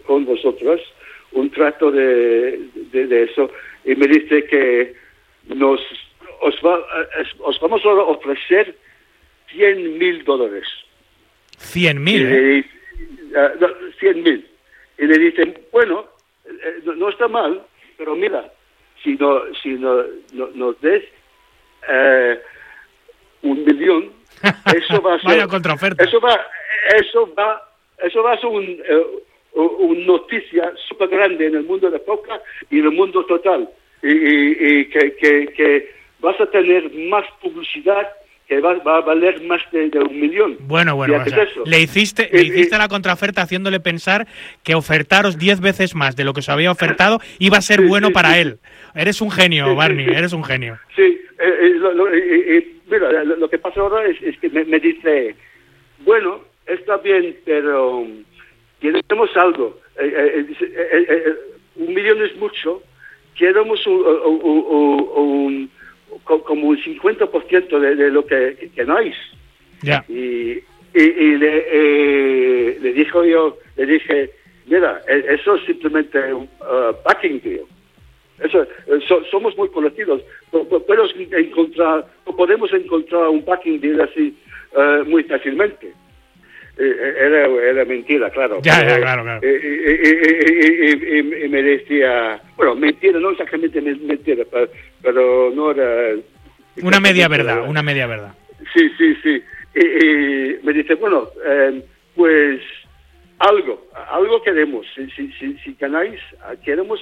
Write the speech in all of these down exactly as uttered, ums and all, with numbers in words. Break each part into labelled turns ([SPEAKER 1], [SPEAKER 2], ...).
[SPEAKER 1] con vosotros un trato de, de, de eso, y me dice que nos os, va, os vamos a ofrecer cien mil dólares.
[SPEAKER 2] ¿Cien mil? ¿eh?
[SPEAKER 1] Uh, no, cien mil. Y le dicen, bueno, eh, no, no está mal, pero mira, si no, si no, no nos des eh, un millón, eso va a ser...
[SPEAKER 2] Vaya contraoferta.
[SPEAKER 1] Eso va, eso va, eso va a ser un, uh, una noticia súper grande en el mundo de póker y en el mundo total. Y, y, y que, que, que vas a tener más publicidad, que va, va a valer más de, de un millón.
[SPEAKER 2] Bueno, bueno, o sea, le hiciste, le hiciste la contraoferta haciéndole pensar que ofertaros diez veces más de lo que os había ofertado iba a ser
[SPEAKER 1] sí,
[SPEAKER 2] bueno
[SPEAKER 1] sí,
[SPEAKER 2] para
[SPEAKER 1] sí.
[SPEAKER 2] él. Eres un genio,
[SPEAKER 1] sí,
[SPEAKER 2] Barney,
[SPEAKER 1] sí, sí.
[SPEAKER 2] eres un genio.
[SPEAKER 1] Sí, eh, eh, lo, lo, eh, eh, mira, lo, lo que pasa ahora es, es que me, me dice, bueno, está bien, pero queremos algo. Eh, eh, eh, eh, un millón es mucho, queremos un, un, un, un como un cincuenta por ciento de, de lo que queráis.
[SPEAKER 2] Ya.
[SPEAKER 1] Y, y, y le, eh, le dijo yo, le dije, mira, eso es simplemente un uh, backing deal. Eso, so, somos muy conocidos. Podemos encontrar, podemos encontrar un backing deal así uh, muy fácilmente. Eh, era, era mentira, claro.
[SPEAKER 2] Ya,
[SPEAKER 1] pero,
[SPEAKER 2] ya, claro, claro.
[SPEAKER 1] Eh, eh, eh, eh, eh, eh, me decía, bueno, mentira, no exactamente mentira, pero, pero no era...
[SPEAKER 2] Una media verdad, una media verdad.
[SPEAKER 1] Sí, sí, sí. Y, y me dice, bueno, eh, pues algo, algo queremos. Si, si, si, si ganáis, queremos.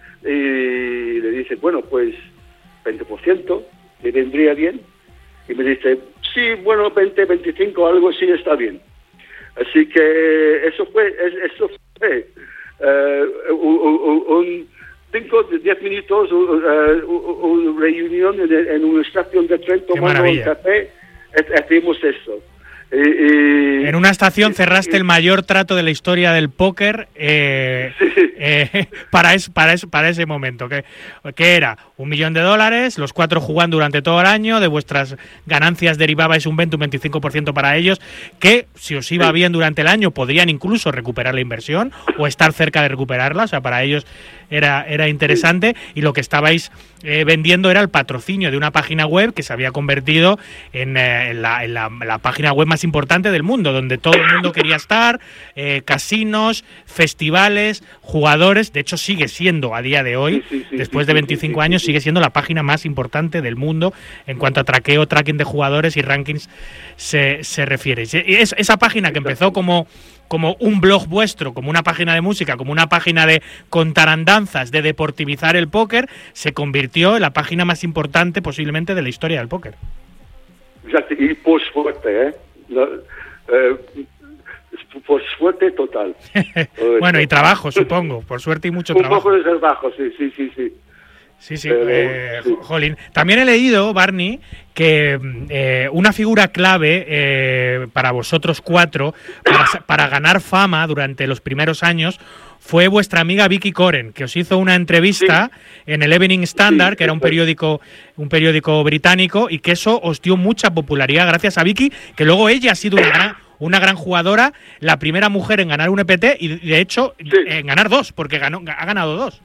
[SPEAKER 1] Y le dice, bueno, pues veinte por ciento, ¿me vendría bien? Y me dice, sí, bueno, veinte, veinticinco, algo así está bien. Así que eso fue, eso fue uh, un, un cinco, diez minutos, uh, una reunión en, en una estación de tren tomando un café, hacemos eso. Eh, eh,
[SPEAKER 2] en una estación cerraste eh, el mayor trato de la historia del póker eh, sí. eh, para, es, para, es, para ese momento, que, que era un millón de dólares, los cuatro jugando durante todo el año, de vuestras ganancias derivabais un veinte, un veinticinco por ciento para ellos, que si os iba sí. bien durante el año podrían incluso recuperar la inversión o estar cerca de recuperarla, o sea, para ellos era, era interesante sí. y lo que estabais eh, vendiendo era el patrocinio de una página web que se había convertido en, eh, en, la, en la, la página web más importante del mundo, donde todo el mundo quería estar, eh, casinos, festivales, jugadores, de hecho sigue siendo a día de hoy, sí, sí, sí, después de veinticinco sí, sí, años, sí, sí. sigue siendo la página más importante del mundo en cuanto a traqueo, tracking de jugadores y rankings se, se refiere. Y es, esa página que empezó como, como un blog vuestro, como una página de música, como una página de contar andanzas, de deportivizar el póker, se convirtió en la página más importante posiblemente de la historia del póker.
[SPEAKER 1] Exacto, y por suerte, ¿eh? No, eh, por suerte total.
[SPEAKER 2] Bueno, y trabajo, supongo, por suerte y mucho
[SPEAKER 1] un
[SPEAKER 2] trabajo.
[SPEAKER 1] Un poco de trabajo, sí, sí, sí, sí.
[SPEAKER 2] Sí, sí, Pero, eh, sí. Jolín. También he leído, Barney, que eh, una figura clave eh, para vosotros cuatro, para, para ganar fama durante los primeros años, fue vuestra amiga Vicky Koren, que os hizo una entrevista sí. en el Evening Standard, sí, que era un periódico, un periódico británico, y que eso os dio mucha popularidad gracias a Vicky, que luego ella ha sido una gran, una gran jugadora, la primera mujer en ganar un E P T, y de hecho sí. en ganar dos, porque ganó, ha ganado dos.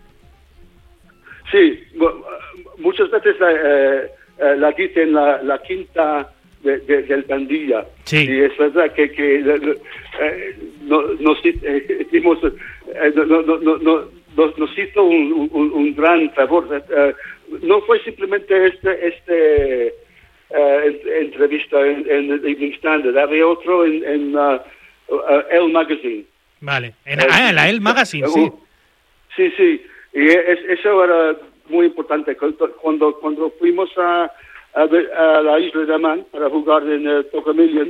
[SPEAKER 1] Sí, muchas veces eh, eh, la dicen la, la quinta de, de, del pandilla.
[SPEAKER 2] Sí.
[SPEAKER 1] Y es verdad que, que eh, no, nos, eh, hicimos, eh, no, no, no, no, nos, nos hizo un, un, un gran favor. Eh, no fue simplemente este, este eh, entrevista en, en el Evening Standard, había otro en, en uh, uh, Elle Magazine.
[SPEAKER 2] Vale, en, eh, ah, en la Elle Magazine, sí.
[SPEAKER 1] Sí, sí. Y es, eso era muy importante. Cuando cuando fuimos a, a, a la isla de Man para jugar en el Poker Million,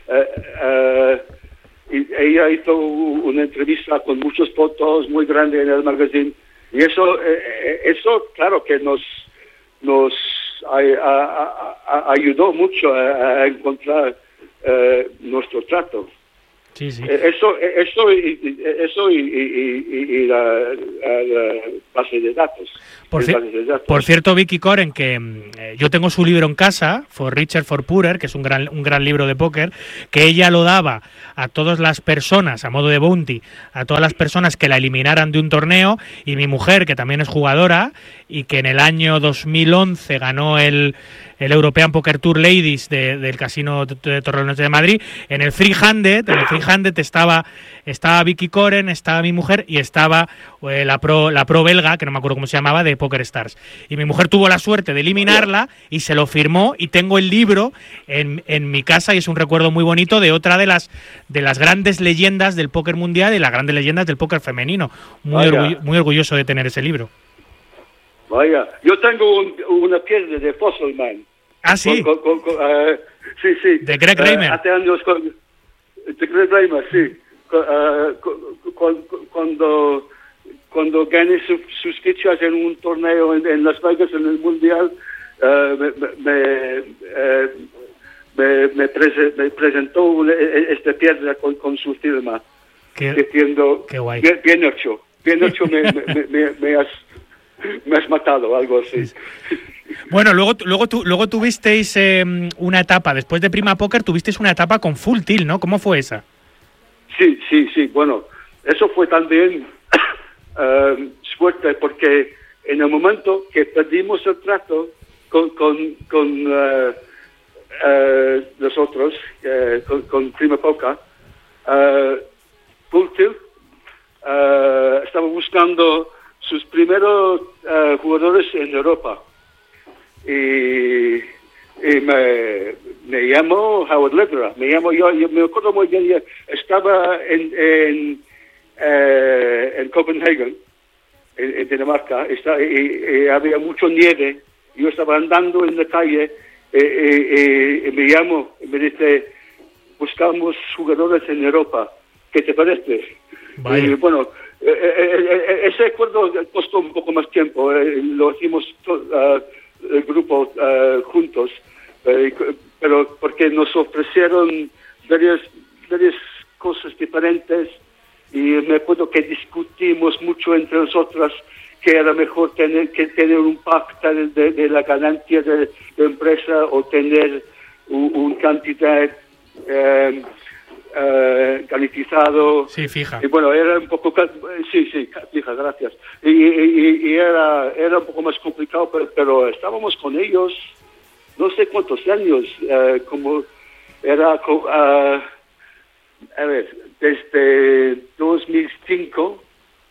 [SPEAKER 1] uh, uh, y ella hizo una entrevista con muchas fotos muy grandes en el magazine. Y eso, eh, eso claro que nos nos a, a, a, ayudó mucho a, a encontrar uh, nuestro trato.
[SPEAKER 2] Sí, sí.
[SPEAKER 1] Eso, eso, y, eso y, y, y, y la, la base de datos.
[SPEAKER 2] Por, ci
[SPEAKER 1] base de datos.
[SPEAKER 2] por cierto, Vicky Koren, que eh, yo tengo su libro en casa, For Richer, For Poorer, que es un gran, un gran libro de póker, que ella lo daba a todas las personas, a modo de bounty, a todas las personas que la eliminaran de un torneo, y mi mujer, que también es jugadora, y que en el año dos mil once ganó el, el European Poker Tour Ladies de, del Casino de Torrelodones de Madrid, en el Three-Handed, en el Three-Handed estaba, estaba Vicky Koren, estaba mi mujer y estaba eh, la pro la pro belga, que no me acuerdo cómo se llamaba, de Poker Stars. Y mi mujer tuvo la suerte de eliminarla y se lo firmó, y tengo el libro en, en mi casa, y es un recuerdo muy bonito de otra de las de las grandes leyendas del póker mundial y las grandes leyendas del póker femenino. Muy, orgullo, muy orgulloso de tener ese libro.
[SPEAKER 1] Vaya, yo tengo un, una piedra de Fossilman.
[SPEAKER 2] Ah, sí.
[SPEAKER 1] Con, con, con, uh, sí, sí.
[SPEAKER 2] De Greg Reimer.
[SPEAKER 1] Uh, hace años con, de Greg Reimer, sí. Uh, con, con, cuando cuando gané su, sus fichas en un torneo en, en Las Vegas en el Mundial, uh, me, me, uh, me, me, prese, me presentó una, esta piedra con, con su firma.
[SPEAKER 2] Qué,
[SPEAKER 1] diciendo,
[SPEAKER 2] qué guay.
[SPEAKER 1] Bien, bien hecho, bien hecho, me, me, me, me has... Me has matado, algo así.
[SPEAKER 2] Bueno, luego luego tu, luego tuvisteis eh, una etapa, después de Prima Poker, tuvisteis una etapa con Full Tilt, ¿no? ¿Cómo fue esa?
[SPEAKER 1] Sí, sí, sí. Bueno, eso fue también uh, suerte, porque en el momento que perdimos el trato con, con, con uh, uh, nosotros, uh, con, con Prima Poker, uh, Full Tilt uh, estaba buscando sus primeros uh, jugadores en Europa. Y, y me, me llamo Howard Lederer. Me llamo yo, yo me acuerdo muy bien, yo estaba en, en, eh, en Copenhagen, en, en Dinamarca, está, y, y había mucho nieve. Yo estaba andando en la calle y, y, y me llamo y me dice, buscamos jugadores en Europa. ¿Qué te parece?
[SPEAKER 2] Vaya.
[SPEAKER 1] Y, bueno, Eh, eh, eh, ese acuerdo costó un poco más tiempo, eh, lo hicimos uh, el grupo uh, juntos, eh, pero porque nos ofrecieron varias, varias cosas diferentes, y me acuerdo que discutimos mucho entre nosotras que era mejor tener que tener un pacto de, de la ganancia de la empresa o tener un, un cantidad eh, Uh, calificado.
[SPEAKER 2] Sí, fija.
[SPEAKER 1] Y bueno, era un poco... Sí, sí, fija, gracias. Y, y, y era, era un poco más complicado, pero, pero estábamos con ellos no sé cuántos años, uh, como era... Uh, a ver, desde dos mil cinco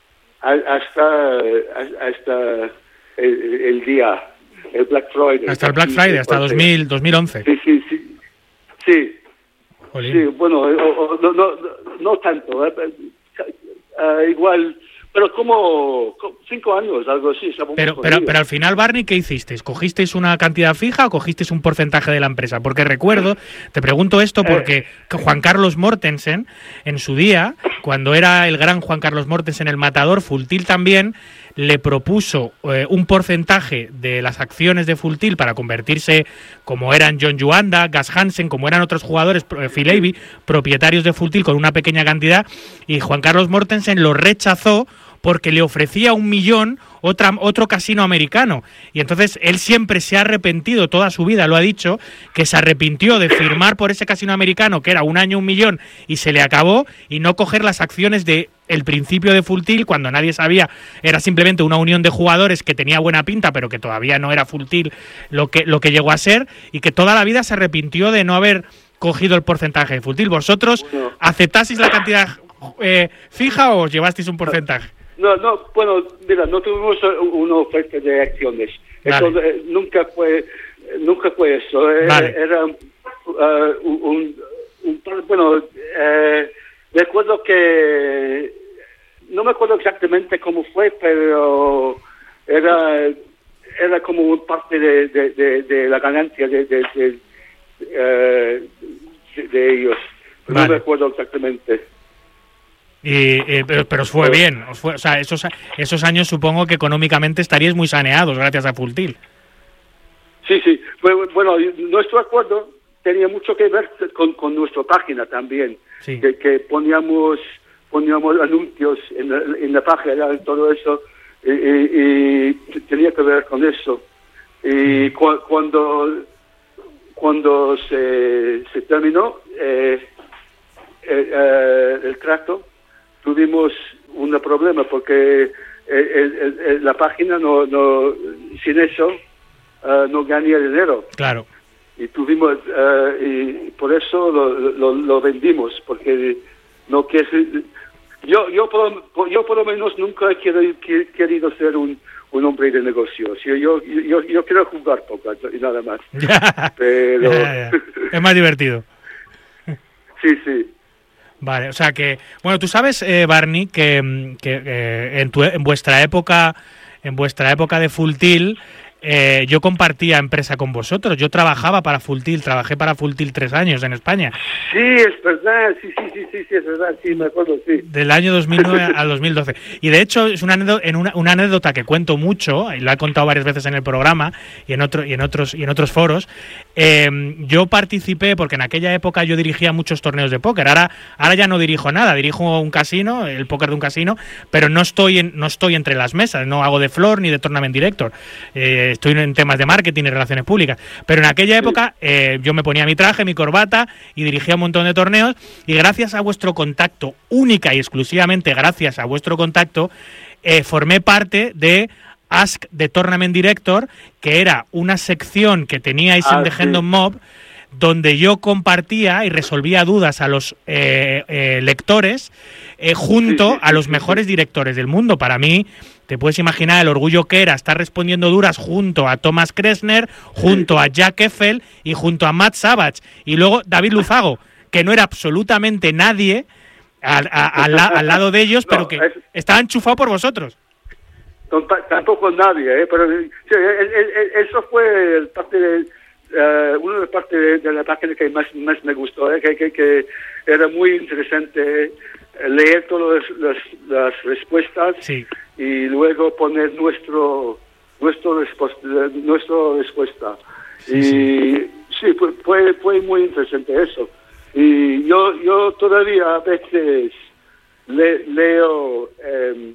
[SPEAKER 1] hasta, hasta el, el día, el Black Friday.
[SPEAKER 2] Hasta el Black Friday, hasta dos mil, dos mil once.
[SPEAKER 1] Sí, sí, sí. Sí.
[SPEAKER 2] Jolín.
[SPEAKER 1] Sí, bueno, o, o, no, no, no tanto, eh, uh, igual, pero como, como cinco años, algo así.
[SPEAKER 2] Pero, pero, pero al final, Barney, ¿qué hicisteis? ¿Cogisteis una cantidad fija o cogisteis un porcentaje de la empresa? Porque recuerdo, te pregunto esto porque Juan Carlos Mortensen, en su día, cuando era el gran Juan Carlos Mortensen, el matador, Full Tilt también, le propuso eh, un porcentaje de las acciones de Full Tilt para convertirse, como eran John Juanda, Gus Hansen, como eran otros jugadores, eh, Phil Ivey, propietarios de Full Tilt con una pequeña cantidad, y Juan Carlos Mortensen lo rechazó porque le ofrecía un millón otra, otro casino americano. Y entonces él siempre se ha arrepentido, toda su vida lo ha dicho, que se arrepintió de firmar por ese casino americano, que era un año un millón, y se le acabó, y no coger las acciones de el principio de Full Tilt, cuando nadie sabía, era simplemente una unión de jugadores que tenía buena pinta, pero que todavía no era Full Tilt lo que, lo que llegó a ser, y que toda la vida se arrepintió de no haber cogido el porcentaje de Full Tilt. ¿Vosotros bueno. aceptasteis la cantidad eh, fija o os llevasteis un porcentaje?
[SPEAKER 1] No, no, bueno, mira, no tuvimos una oferta de acciones. Eso vale. eh, nunca fue, nunca fue eso. Vale. Era uh, un, un, bueno, eh, recuerdo que no me acuerdo exactamente cómo fue, pero era era como parte de, de, de, de la ganancia de de, de, uh, de, de ellos. Vale. No me acuerdo exactamente.
[SPEAKER 2] Y, eh, pero, pero os fue bien, os fue, o sea, esos, esos años supongo que económicamente estaríais muy saneados gracias a Full Tilt.
[SPEAKER 1] Sí, sí. Bueno, nuestro acuerdo tenía mucho que ver con, con nuestra página también,
[SPEAKER 2] sí.
[SPEAKER 1] que, que poníamos poníamos anuncios en la, en la página y todo eso, y, y, y tenía que ver con eso. Y cu cuando cuando se, se terminó eh, eh, eh, el trato, tuvimos un problema porque el, el, el, la página no, no sin eso uh, no ganaba dinero.
[SPEAKER 2] Claro.
[SPEAKER 1] Y tuvimos uh, y por eso lo, lo, lo vendimos, porque no quiero yo yo por, yo por lo menos nunca he querido, querido ser un un hombre de negocios. Yo yo yo, yo quiero jugar póker y nada más. Pero
[SPEAKER 2] ya, ya. Es más divertido.
[SPEAKER 1] Sí, sí.
[SPEAKER 2] Vale, o sea que, bueno, tú sabes, eh, Barney, que, que eh, en, tu, en vuestra época, en vuestra época de Full Tilt, eh, yo compartía empresa con vosotros. Yo trabajaba para Full Tilt, trabajé para Full Tilt tres años en España.
[SPEAKER 1] Sí, es verdad, sí, sí, sí, sí, sí, es verdad, sí, me acuerdo, sí.
[SPEAKER 2] Del año dos mil nueve al dos mil doce. Y de hecho es una anécdota, en una, una anécdota que cuento mucho, y lo he contado varias veces en el programa y en otro, y en otros y en otros foros. Eh, yo participé porque en aquella época yo dirigía muchos torneos de póker. Ahora, ahora ya no dirijo nada, dirijo un casino, el póker de un casino, pero no estoy en, no estoy entre las mesas, no hago de floor ni de tournament director. Eh, estoy en temas de marketing y relaciones públicas. Pero en aquella época eh, yo me ponía mi traje, mi corbata y dirigía un montón de torneos, y gracias a vuestro contacto, única y exclusivamente gracias a vuestro contacto, eh, formé parte de Ask the Tournament Director, que era una sección que teníais
[SPEAKER 1] ah,
[SPEAKER 2] en The
[SPEAKER 1] sí.
[SPEAKER 2] Hendon Mob, donde yo compartía y resolvía dudas a los eh, eh, lectores eh, junto
[SPEAKER 1] sí, sí,
[SPEAKER 2] a los
[SPEAKER 1] sí,
[SPEAKER 2] mejores
[SPEAKER 1] sí.
[SPEAKER 2] directores del mundo. Para mí, te puedes imaginar el orgullo que era estar respondiendo duras junto a Thomas Kressner, junto a Jack Eiffel y junto a Matt Savage. Y luego David Luzago, que no era absolutamente nadie al, a, a la, al lado de ellos, pero
[SPEAKER 1] no,
[SPEAKER 2] que
[SPEAKER 1] es...
[SPEAKER 2] estaba enchufado por vosotros.
[SPEAKER 1] Tampoco nadie, ¿eh? Pero sí, el, el, eso fue el parte de, uh, una de las partes de, de la página que más, más me gustó, ¿eh? que, que, que era muy interesante leer todas las, las respuestas
[SPEAKER 2] sí.
[SPEAKER 1] y luego poner nuestro nuestro respuesta, nuestra respuesta.
[SPEAKER 2] Sí,
[SPEAKER 1] y
[SPEAKER 2] sí,
[SPEAKER 1] sí fue, fue, fue muy interesante eso. Y yo, yo todavía a veces le, leo... Um,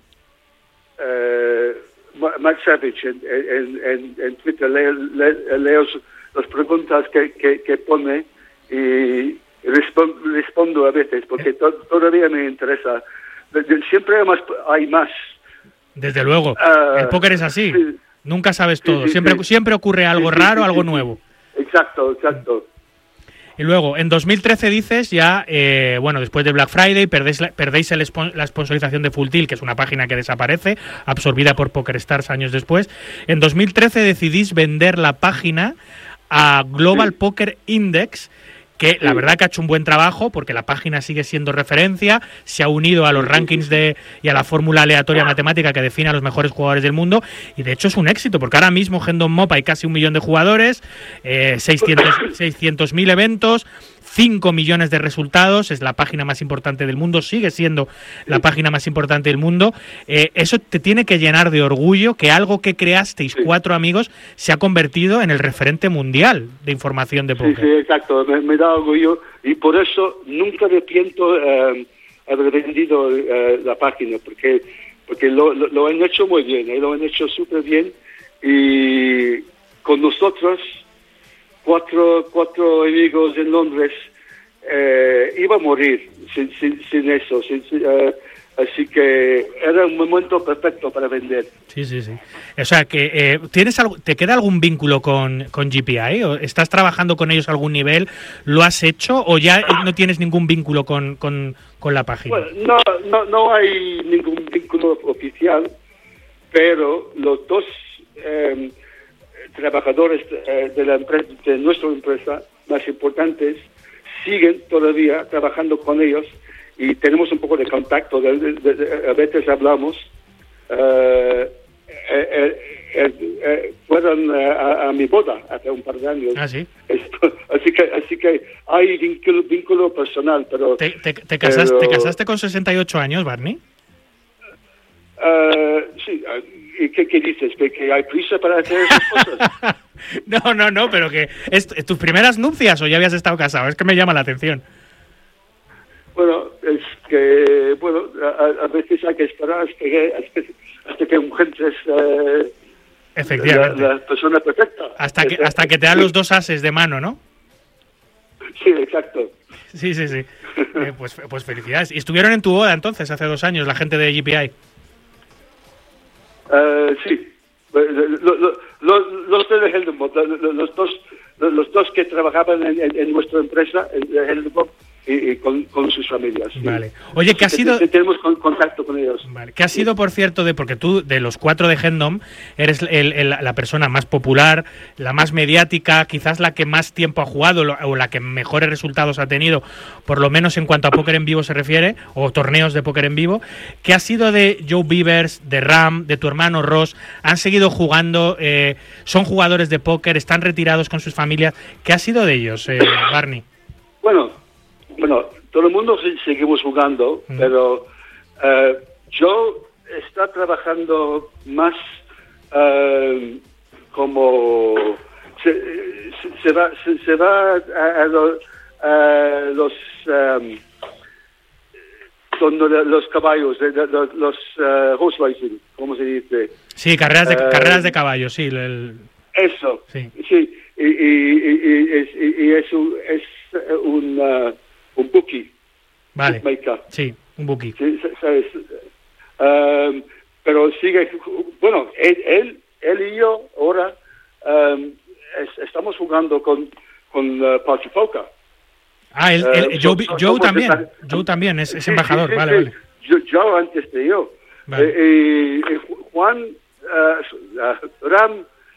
[SPEAKER 1] Uh, Matt Savage en, en, en, en Twitter, leo, leo, leo las preguntas que, que, que pone y respondo, respondo a veces porque to, todavía me interesa. Siempre hay más. Hay más.
[SPEAKER 2] Desde luego,
[SPEAKER 1] uh,
[SPEAKER 2] el póker es así,
[SPEAKER 1] sí,
[SPEAKER 2] nunca sabes todo,
[SPEAKER 1] sí, sí,
[SPEAKER 2] siempre,
[SPEAKER 1] sí.
[SPEAKER 2] siempre ocurre algo
[SPEAKER 1] sí, sí,
[SPEAKER 2] raro,
[SPEAKER 1] sí,
[SPEAKER 2] algo
[SPEAKER 1] sí,
[SPEAKER 2] nuevo.
[SPEAKER 1] Exacto, exacto.
[SPEAKER 2] Y luego, en dos mil trece dices ya, eh, bueno, después de Black Friday, perdéis, la, perdéis el spon la sponsorización de Full Tilt, que es una página que desaparece, absorbida por PokerStars años después. En dos mil trece decidís vender la página a Global sí. Poker Index, que sí. la verdad que ha hecho un buen trabajo, porque la página sigue siendo referencia, se ha unido a los rankings de y a la fórmula aleatoria matemática que define a los mejores jugadores del mundo, y de hecho es un éxito, porque ahora mismo en Hendon Mob hay casi un millón de jugadores, eh, seiscientos mil eventos, cinco millones de resultados, es la página más importante del mundo, sigue siendo la página más importante del mundo. Eh, eso te tiene que llenar de orgullo, que algo que creasteis sí. cuatro amigos se ha convertido en el referente mundial de información de póker.
[SPEAKER 1] Sí, sí, exacto, me, me da orgullo y por eso nunca me arrepiento eh, haber vendido eh, la página, porque porque lo, lo, lo han hecho muy bien, ¿eh? Lo han hecho súper bien, y con nosotros cuatro cuatro amigos en Londres eh, iba a morir sin, sin, sin eso sin, sin, uh, así que era un momento perfecto para vender.
[SPEAKER 2] Sí, sí, sí. O sea, que eh, ¿tienes algo, ¿te queda algún vínculo con, con G P I? ¿O estás trabajando con ellos a algún nivel? ¿Lo has hecho o ya no tienes ningún vínculo con, con, con la página?
[SPEAKER 1] Bueno, no, no, no hay ningún vínculo oficial, pero los dos eh, trabajadores de, de, la empresa, de nuestra empresa más importantes siguen todavía trabajando con ellos y tenemos un poco de contacto, de, de, de, de, a veces hablamos. Uh, eh, eh, eh, eh, fueron a, a mi boda hace un par de años.
[SPEAKER 2] Ah, sí.
[SPEAKER 1] Esto, así que así que hay vínculo, vínculo personal, pero...
[SPEAKER 2] ¿Te, te, te, casaste, pero... ¿Te casaste con sesenta y ocho años, Barney?
[SPEAKER 1] Uh, sí, ¿Y qué, qué dices? ¿Que, ¿Que hay prisa para hacer esas cosas?
[SPEAKER 2] No, no, no, pero que es tus primeras nupcias o ya habías estado casado, es que me llama la atención.
[SPEAKER 1] Bueno, es que, bueno, a, a veces hay que esperar hasta que, hasta que encuentres eh,
[SPEAKER 2] efectivamente
[SPEAKER 1] la, la persona perfecta.
[SPEAKER 2] Hasta que, hasta que te dan los dos ases de mano, ¿no?
[SPEAKER 1] Sí, exacto.
[SPEAKER 2] Sí, sí, sí. Eh, pues, pues felicidades. ¿Y estuvieron en tu boda entonces, hace dos años, la gente de G P I?
[SPEAKER 1] Uh, sí. Los, los, los, los de Heldenbot, los dos, los dos que trabajaban en, en, en nuestra empresa, en Heldenbot, y, y con, con sus familias.
[SPEAKER 2] Vale.
[SPEAKER 1] Sí.
[SPEAKER 2] Oye, ¿qué ha sido?
[SPEAKER 1] Tenemos contacto con ellos.
[SPEAKER 2] Vale. ¿Qué ha sido, por cierto, de porque tú, de los cuatro de Hendom, eres el, el, la persona más popular, la más mediática, quizás la que más tiempo ha jugado o la que mejores resultados ha tenido, por lo menos en cuanto a póker en vivo se refiere, o torneos de póker en vivo? ¿Qué ha sido de Joe Beavers, de Ram, de tu hermano Ross? ¿Han seguido jugando? Eh, ¿Son jugadores de póker? ¿Están retirados con sus familias? ¿Qué ha sido de ellos, eh, Barney?
[SPEAKER 1] Bueno... Bueno, todo el mundo seguimos jugando, mm. pero uh, yo está trabajando más uh, como se, se, se va se, se va a, a, lo, a los um, con los caballos, los, los uh, horse racing, ¿cómo se dice?
[SPEAKER 2] Sí, carreras de uh, carreras de caballos, sí. El...
[SPEAKER 1] Eso,
[SPEAKER 2] sí,
[SPEAKER 1] sí, y, y, y, y, y es un, es un uh, un bookie.
[SPEAKER 2] Vale.
[SPEAKER 1] Bookmaker.
[SPEAKER 2] Sí, un bookie.
[SPEAKER 1] Sí, sabes. Um, pero sigue, bueno, él, él, él y yo ahora um, es, estamos jugando con, con uh, Party Poker.
[SPEAKER 2] Ah, él, él, uh, Joe, so, Joe también. De, Joe también es, es embajador,
[SPEAKER 1] sí, sí,
[SPEAKER 2] vale,
[SPEAKER 1] sí.
[SPEAKER 2] vale.
[SPEAKER 1] Yo, yo antes de yo.
[SPEAKER 2] Vale.
[SPEAKER 1] Eh, eh, Juan uh, uh, Ram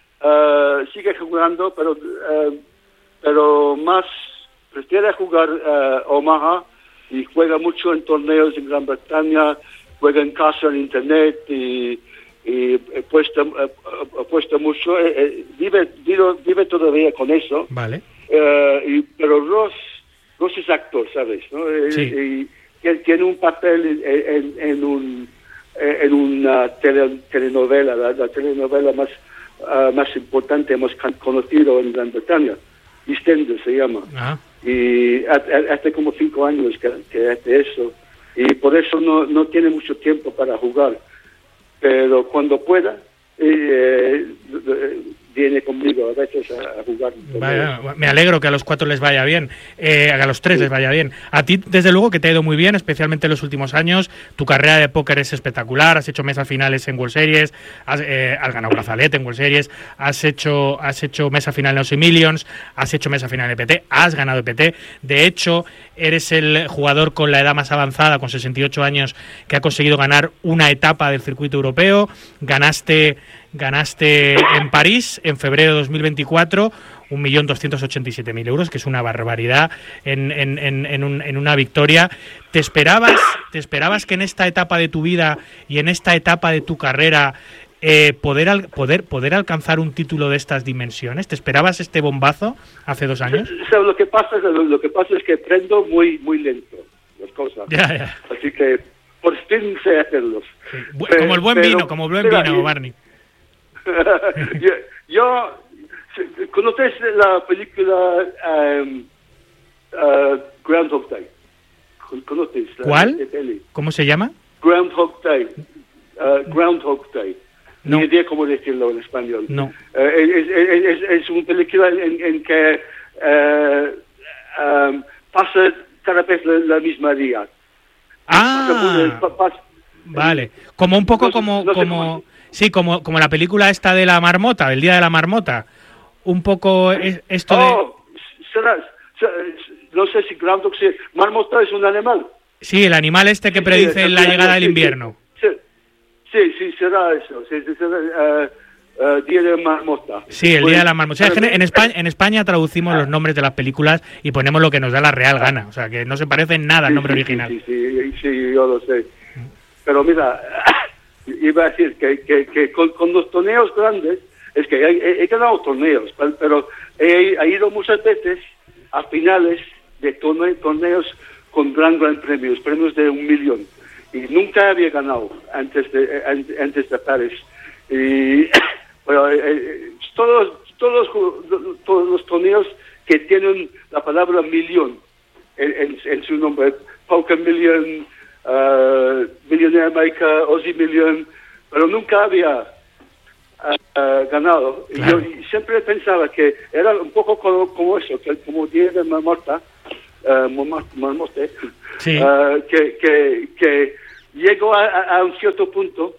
[SPEAKER 1] uh, sigue jugando, pero uh, pero más prefiere jugar uh, Omaha y juega mucho en torneos en Gran Bretaña, juega en casa en internet y, y apuesta, apuesta mucho, eh, eh, vive, vive vive todavía con eso.
[SPEAKER 2] Vale.
[SPEAKER 1] Uh, y, pero Ross, Ross es actor, ¿sabes? ¿No?
[SPEAKER 2] Sí.
[SPEAKER 1] Y, y tiene un papel en, en, en un en una tele, telenovela, la, la telenovela más uh, más importante, más conocido en Gran Bretaña. EastEnders se llama.
[SPEAKER 2] Ajá.
[SPEAKER 1] Y hace como cinco años que, que hace eso. Y por eso no, no tiene mucho tiempo para jugar. Pero cuando pueda, eh, eh, viene conmigo a veces a, a jugar.
[SPEAKER 2] Vaya, me alegro que a los cuatro les vaya bien, eh, a los tres sí. les vaya bien. A ti, desde luego, que te ha ido muy bien, especialmente en los últimos años. Tu carrera de póker es espectacular, has hecho mesas finales en World Series, has, eh, has ganado brazalete en World Series, has hecho, has hecho mesa final en Aussie Millions, has hecho mesa final en E P T, has ganado E P T. De hecho, eres el jugador con la edad más avanzada, con sesenta y ocho años, que ha conseguido ganar una etapa del circuito europeo. Ganaste... Ganaste en París en febrero de dos mil veinticuatro un millón doscientos ochenta y siete mil euros, que es una barbaridad en, en, en, en, un, en una victoria. ¿Te esperabas, ¿Te esperabas que en esta etapa de tu vida y en esta etapa de tu carrera eh, poder, al, poder, poder alcanzar un título de estas dimensiones? ¿Te esperabas este bombazo hace dos años?
[SPEAKER 1] O sea, lo que pasa, lo, lo que pasa es que prendo muy muy lento las cosas.
[SPEAKER 2] Ya, ya.
[SPEAKER 1] Así que por fin sé hacerlos.
[SPEAKER 2] Sí. Como el buen pero, vino, como el buen vino, Barney.
[SPEAKER 1] yo, yo, ¿conoces la película um, uh, Groundhog Day? ¿Conoces?
[SPEAKER 2] ¿Cuál? ¿Cómo se llama?
[SPEAKER 1] Groundhog Day. Uh, Groundhog Day.
[SPEAKER 2] No.
[SPEAKER 1] Ni idea cómo decirlo en español.
[SPEAKER 2] No.
[SPEAKER 1] Uh, es, es, es, es una película en, en que uh, um, pasa cada vez la, la misma día.
[SPEAKER 2] Ah, pasa, pasa, vale. Como un poco no, como... No como... Sí, como, como la película esta de la marmota, del Día de la Marmota. Un poco es, esto
[SPEAKER 1] oh, de... será, será, no sé si Groundhog, si marmota es un animal.
[SPEAKER 2] Sí, el animal este que sí, predice sí, la llegada sí, del invierno.
[SPEAKER 1] Sí, sí, sí, será eso. Sí, será, uh, uh, Día de Marmota.
[SPEAKER 2] Sí, el pues, Día de la Marmota. O sea, en, España, en España traducimos ah. los nombres de las películas y ponemos lo que nos da la real gana. O sea, que no se parece en nada al
[SPEAKER 1] sí,
[SPEAKER 2] nombre
[SPEAKER 1] sí,
[SPEAKER 2] original.
[SPEAKER 1] Sí, sí, sí, sí, yo lo sé. Pero mira... Iba a decir que, que, que con, con los torneos grandes, es que he, he ganado torneos, pero he, he ido muchas veces a finales de torne, torneos con gran, gran premios, premios de un millón. Y nunca había ganado antes de, antes de París. Y bueno, eh, todos, todos, los, todos los torneos que tienen la palabra millón en, en, en su nombre, Poker Million, uh, Millionaire Maker, Aussie Million, pero nunca había uh, uh, ganado. Claro. Y yo y siempre pensaba que era un poco como, como eso, que, como Día de Marmota, uh, Marmote, sí. uh, que, que, que llego a, a un cierto punto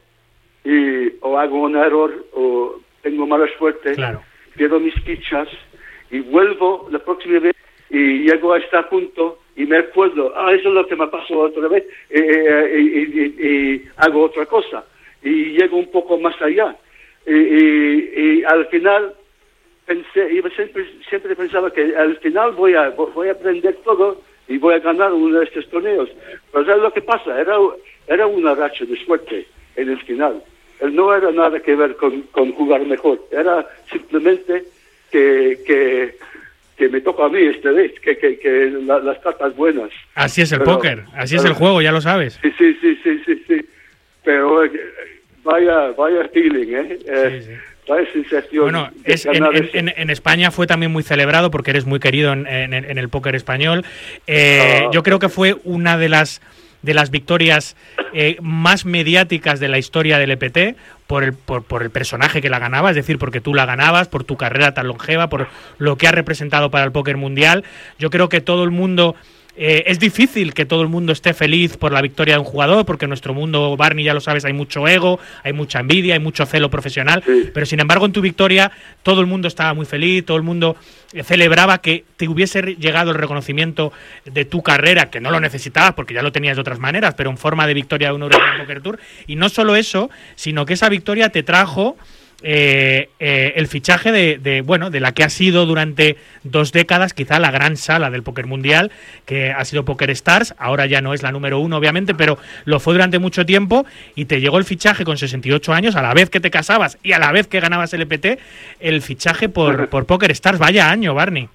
[SPEAKER 1] y o hago un error o tengo mala suerte, claro. pierdo mis fichas y vuelvo la próxima vez y llego a este punto y me acuerdo, ah, eso es lo que me pasó otra vez, eh, eh, y, y, y hago otra cosa y llego un poco más allá y, y, y al final pensé, y siempre, siempre pensaba que al final voy a voy a aprender todo y voy a ganar uno de estos torneos, pero ¿sabes lo que pasa? Era, era una racha de suerte en el final. No era nada que ver con, con jugar mejor, era simplemente que, que, que me toca a mí esta vez, que, que, que la, las cartas buenas.
[SPEAKER 2] Así es el pero, póker, así pero, es el juego, ya lo sabes.
[SPEAKER 1] Sí, sí, sí, sí, sí, sí. Pero eh, vaya, vaya feeling, ¿eh? eh sí, sí. Vaya sensación.
[SPEAKER 2] Bueno, es, en, en, en, en España fue también muy celebrado porque eres muy querido en, en, en el póker español. Eh, ah. Yo creo que fue una de las de las victorias eh, más mediáticas de la historia del E P T por el, por, por el personaje que la ganaba, es decir, porque tú la ganabas, por tu carrera tan longeva, por lo que ha representado para el póker mundial. Yo creo que todo el mundo... Eh, es difícil que todo el mundo esté feliz por la victoria de un jugador, porque en nuestro mundo, Barney, ya lo sabes, hay mucho ego, hay mucha envidia, hay mucho celo profesional, sí. Pero sin embargo en tu victoria todo el mundo estaba muy feliz, todo el mundo celebraba que te hubiese llegado el reconocimiento de tu carrera, que no lo necesitabas porque ya lo tenías de otras maneras, pero en forma de victoria de un European Poker Tour. Y no solo eso, sino que esa victoria te trajo Eh, eh, el fichaje de, de bueno de la que ha sido durante dos décadas quizá la gran sala del póker mundial, que ha sido Poker Stars. Ahora ya no es la número uno, obviamente, pero lo fue durante mucho tiempo, y te llegó el fichaje con sesenta y ocho años, a la vez que te casabas y a la vez que ganabas el E P T, el fichaje por, por Poker Stars. Vaya año, Barney.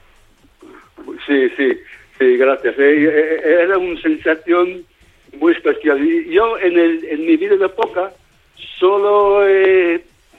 [SPEAKER 1] Sí, sí, sí, gracias. Era una sensación muy especial. Y yo en, el, en mi vida de póker solo eh,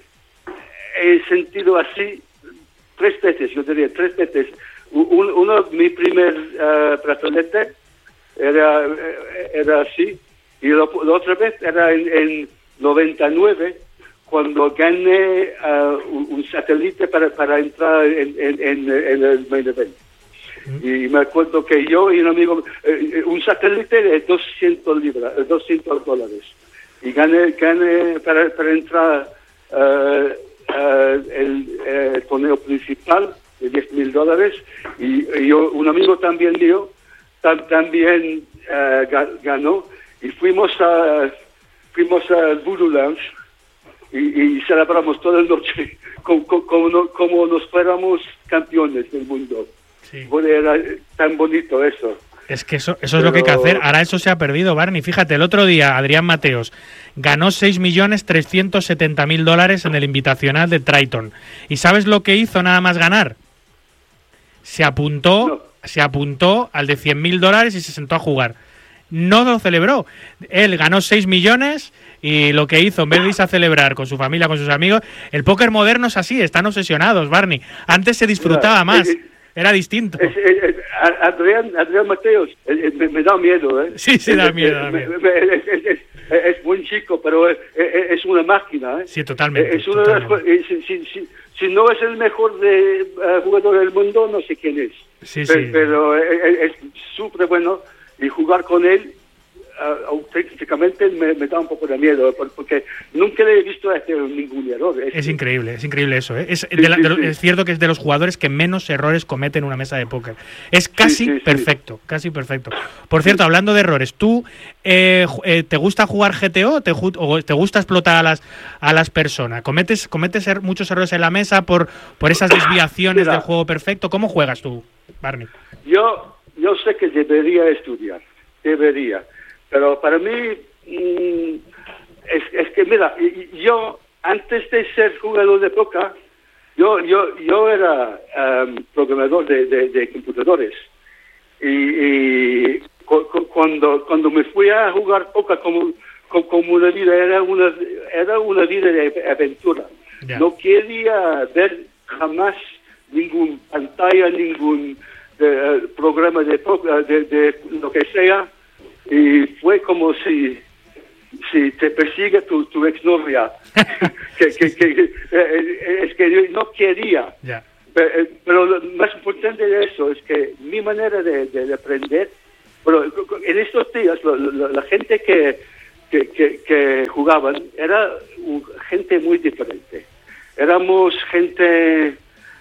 [SPEAKER 1] he sentido así tres veces, yo diría tres veces. Un, uno, mi primer uh, brazalete era, era así, y lo, la otra vez era en, en noventa y nueve, cuando gané uh, un, un satélite para, para entrar en, en, en, en el main event. Y me acuerdo que yo y un amigo, eh, un satélite de doscientos libras, doscientos dólares, y gané, gané para, para entrar uh, Uh, el, uh, el torneo principal de diez mil dólares, y, y yo, un amigo también mío tam, también uh, ga, ganó, y fuimos a fuimos al Voodoo Lounge y, y celebramos toda la noche como, como, como nos fuéramos campeones del mundo. Sí. Bueno, era tan bonito eso.
[SPEAKER 2] Es que eso, eso es Pero... lo que hay que hacer. Ahora eso se ha perdido, Barney. Fíjate, el otro día Adrián Mateos ganó seis millones trescientos setenta mil dólares en el invitacional de Triton. ¿Y sabes lo que hizo nada más ganar? Se apuntó, no. se apuntó al de cien mil dólares y se sentó a jugar. No lo celebró. Él ganó seis millones y lo que hizo, en vez de irse a celebrar con su familia, con sus amigos, el póker moderno es así, están obsesionados, Barney. Antes se disfrutaba más. Era distinto. Es, es, es,
[SPEAKER 1] Adrián, Adrián Mateos, me, me da miedo, ¿eh?
[SPEAKER 2] Sí, sí, da miedo. Da miedo.
[SPEAKER 1] Es, es, es, es buen chico, pero es, es una máquina, ¿eh?
[SPEAKER 2] Sí, totalmente.
[SPEAKER 1] Es una
[SPEAKER 2] totalmente.
[SPEAKER 1] De las, si, si, si, si no es el mejor de, uh, jugador del mundo, no sé quién es.
[SPEAKER 2] Sí,
[SPEAKER 1] pero,
[SPEAKER 2] sí.
[SPEAKER 1] Pero es súper bueno, y jugar con él Uh, auténticamente me, me da un poco de miedo, porque nunca le he visto hacer ningún error.
[SPEAKER 2] Es, es increíble, es increíble eso, ¿eh? Es, sí, de la, de, sí, sí. es cierto que es de los jugadores que menos errores comete en una mesa de póker. Es casi sí, sí, perfecto, sí. casi perfecto. Por cierto, hablando de errores, ¿tú eh, eh, te gusta jugar G T O te, o te gusta explotar a las a las personas? ¿Cometes cometes er, muchos errores en la mesa por, por esas desviaciones Mira, del juego perfecto? ¿Cómo juegas tú, Barney?
[SPEAKER 1] Yo, yo sé que debería estudiar, debería. Pero para mí, mmm, es, es que, mira, yo, antes de ser jugador de póker, yo yo yo era um, programador de, de, de computadores. Y, y cu cu cuando cuando me fui a jugar póker como, como, como una vida, era una, era una vida de aventura. Yeah. No quería ver jamás ningún pantalla, ningún eh, programa de, de, de lo que sea, y fue como si si te persigue tu, tu exnovia, que, que, que eh, es que yo no quería.
[SPEAKER 2] Yeah.
[SPEAKER 1] Pero, pero lo más importante de eso es que mi manera de, de aprender, bueno, en estos días lo, lo, la gente que, que, que, que jugaban era un, gente muy diferente. Éramos gente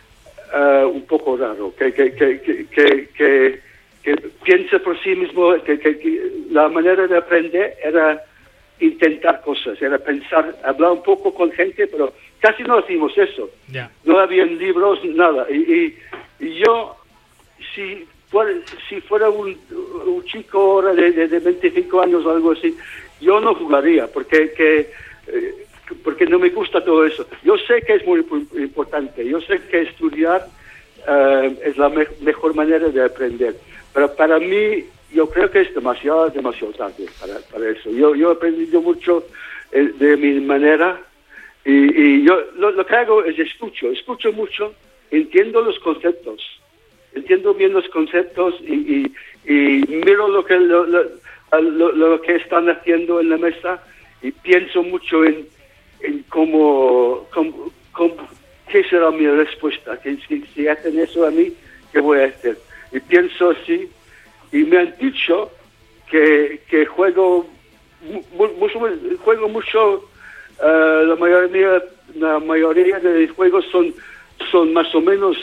[SPEAKER 1] uh, un poco raro, que, que, que, que, que, que, que piensa por sí mismo, que, que, que la manera de aprender era intentar cosas, era pensar, hablar un poco con gente, pero casi no hacíamos eso.
[SPEAKER 2] Yeah.
[SPEAKER 1] No habían libros, nada. Y, y, y yo, si fuera, si fuera un, un chico ahora de, de, de veinticinco años o algo así, yo no jugaría, porque que, eh, porque no me gusta todo eso. Yo sé que es muy, muy importante, yo sé que estudiar uh, es la me mejor manera de aprender, pero para mí yo creo que es demasiado, demasiado tarde para, para eso. Yo, yo he aprendido mucho eh, de mi manera, y, y yo lo, lo que hago es escucho, escucho mucho, entiendo los conceptos, entiendo bien los conceptos y, y, y miro lo que lo, lo, lo, lo que están haciendo en la mesa, y pienso mucho en, en cómo, cómo, cómo qué será mi respuesta, que si, si hacen eso a mí, ¿qué voy a hacer? Y pienso así. Y me han dicho que, que juego, mu mucho, juego mucho, uh, la mayoría, la mayoría de mis juegos son, son más o menos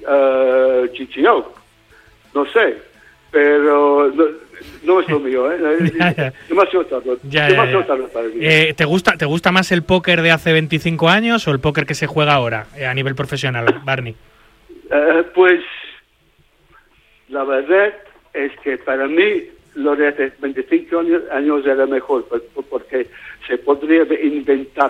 [SPEAKER 1] uh, G T O. No sé, pero no, no es lo mío, ¿eh?
[SPEAKER 2] ya, ya.
[SPEAKER 1] Demasiado tarde.
[SPEAKER 2] Ya,
[SPEAKER 1] demasiado
[SPEAKER 2] ya, ya.
[SPEAKER 1] tarde para mí.
[SPEAKER 2] Eh, ¿te gusta, ¿Te gusta más el póker de hace veinticinco años o el póker que se juega ahora eh, a nivel profesional, Barney?
[SPEAKER 1] Uh, pues, la verdad es que para mí lo de hace veinticinco años era mejor, porque se podría inventar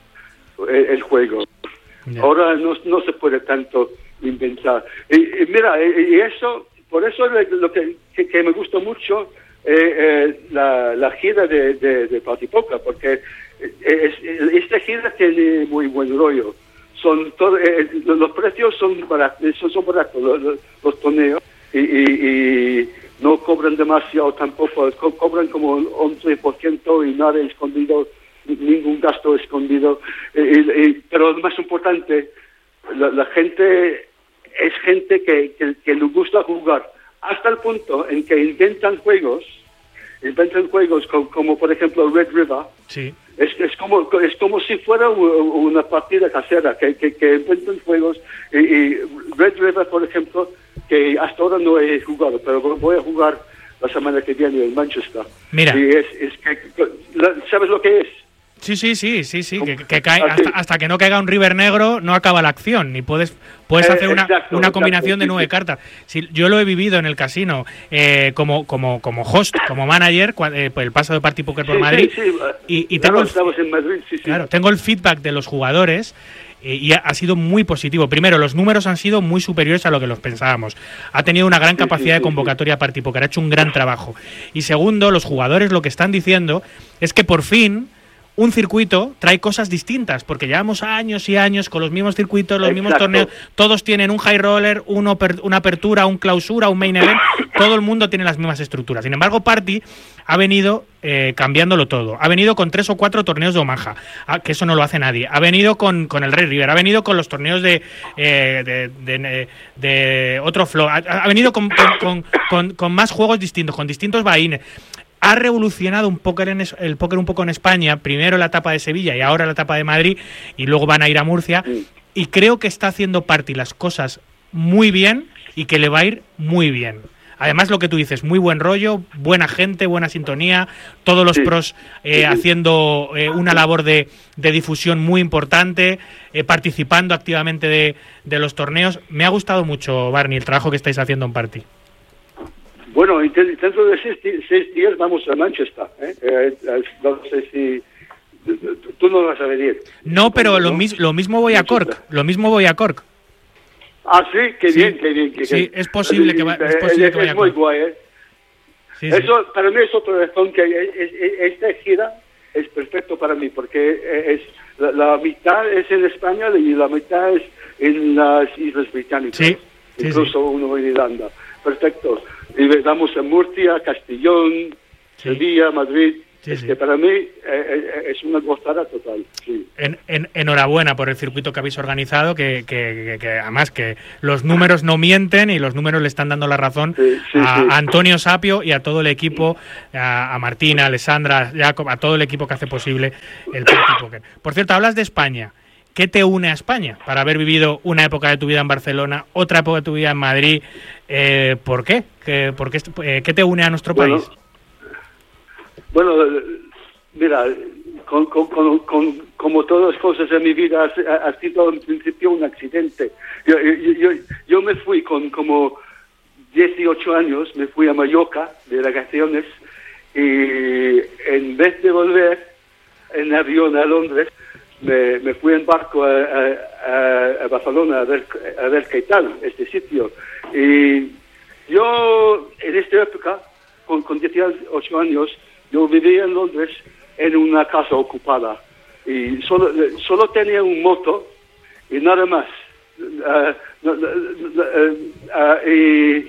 [SPEAKER 1] el, el juego. Yeah. Ahora no, no se puede tanto inventar. Y, y mira, y, y eso, por eso lo que, que, que me gusta mucho eh, eh, la, la gira de, de, de Party Poker, porque es, esta gira tiene muy buen rollo. Son todo, eh, los precios son baratos, son, son baratos los, los, los torneos. Y, y, y no cobran demasiado tampoco, co cobran como un once por ciento y nada escondido, ningún gasto escondido. Y, y, pero lo más importante, la, la gente es gente que, que, que le gusta jugar, hasta el punto en que inventan juegos, inventan juegos como, como por ejemplo Red River.
[SPEAKER 2] Sí.
[SPEAKER 1] Es, es, como, es como si fuera una partida casera, que, que, que inventan juegos. Y, y Red River, por ejemplo, que hasta ahora no he jugado, pero voy a jugar la semana que viene en Manchester.
[SPEAKER 2] Mira.
[SPEAKER 1] Y es, es que, ¿sabes lo que es?
[SPEAKER 2] Sí, sí, sí, sí, sí, que, que cae, hasta, hasta que no caiga un River negro no acaba la acción, ni puedes puedes hacer una, exacto, una combinación exacto, de nueve sí, cartas. Sí, yo lo he vivido en el casino eh, como como como host, como manager, eh, el paso de Party Poker por
[SPEAKER 1] sí,
[SPEAKER 2] Madrid,
[SPEAKER 1] sí, sí.
[SPEAKER 2] y, y tengo, el,
[SPEAKER 1] estamos en Madrid, sí, sí.
[SPEAKER 2] Claro, tengo el feedback de los jugadores. Y ha sido muy positivo. Primero, los números han sido muy superiores a lo que los pensábamos. Ha tenido una gran capacidad de convocatoria Party Poker, ha hecho un gran trabajo. Y segundo, los jugadores lo que están diciendo es que por fin un circuito trae cosas distintas, porque llevamos años y años con los mismos circuitos, los Exacto. mismos torneos, todos tienen un high roller, uno una apertura, un clausura, un main event, todo el mundo tiene las mismas estructuras. Sin embargo, Party ha venido eh, cambiándolo todo. Ha venido con tres o cuatro torneos de Omaha, ah, que eso no lo hace nadie. Ha venido con, con el Red River, ha venido con los torneos de, eh, de, de, de, de otro flow, ha, ha venido con, con, con, con, con más juegos distintos, con distintos buy-ins. Ha revolucionado un póker en es, el póker un poco en España, primero la etapa de Sevilla y ahora la etapa de Madrid, y luego van a ir a Murcia, y creo que está haciendo Party las cosas muy bien y que le va a ir muy bien. Además, lo que tú dices, muy buen rollo, buena gente, buena sintonía, todos los sí. pros eh, sí. haciendo eh, una labor de, de difusión muy importante, eh, participando activamente de, de los torneos. Me ha gustado mucho, Barney, el trabajo que estáis haciendo en Party.
[SPEAKER 1] Bueno, dentro de seis, seis días vamos a Manchester. ¿eh? Eh, no sé si tú no vas a venir.
[SPEAKER 2] No, pero lo, mis, lo mismo voy a Cork. Lo mismo voy a Cork.
[SPEAKER 1] Ah, sí, qué
[SPEAKER 2] sí.
[SPEAKER 1] bien, qué bien. Qué
[SPEAKER 2] sí,
[SPEAKER 1] bien.
[SPEAKER 2] es posible que, va, es posible
[SPEAKER 1] es,
[SPEAKER 2] que vaya
[SPEAKER 1] es muy
[SPEAKER 2] a Cork.
[SPEAKER 1] guay, ¿eh? Sí, Eso sí. Para mí es otra razón que es, es, esta gira es perfecto para mí, porque es la, la mitad es en España y la mitad es en las Islas Británicas,
[SPEAKER 2] sí,
[SPEAKER 1] incluso sí, sí. uno en Irlanda. Perfecto. Y estamos en Murcia, Castellón, sí. Sevilla, Madrid. Sí, es sí. que para mí eh, es una gozada total. Sí.
[SPEAKER 2] En, en, enhorabuena por el circuito que habéis organizado, que, que, que, que además que los números no mienten y los números le están dando la razón sí, sí, a, sí. a Antonio Sapio y a todo el equipo, a, a Martina, a Alessandra, a Jacob, a todo el equipo que hace posible el Party Poker. Por cierto, hablas de España. ¿Qué te une a España? Para haber vivido una época de tu vida en Barcelona, otra época de tu vida en Madrid, eh, ¿por qué? ¿Qué, por qué, eh, ¿Qué te une a nuestro
[SPEAKER 1] bueno,
[SPEAKER 2] país?
[SPEAKER 1] Bueno, mira, con, con, con, con, como todas las cosas en mi vida, ha, ha sido en principio un accidente. Yo, yo, yo, yo me fui con como dieciocho años, me fui a Mallorca de vacaciones y en vez de volver en avión a Londres, me, me fui en barco a, a, a Barcelona a ver, a ver qué tal este sitio. Y yo, en esta época, con, con dieciocho años, yo vivía en Londres en una casa ocupada y solo, solo tenía un moto y nada más. Uh, uh, uh, uh, y,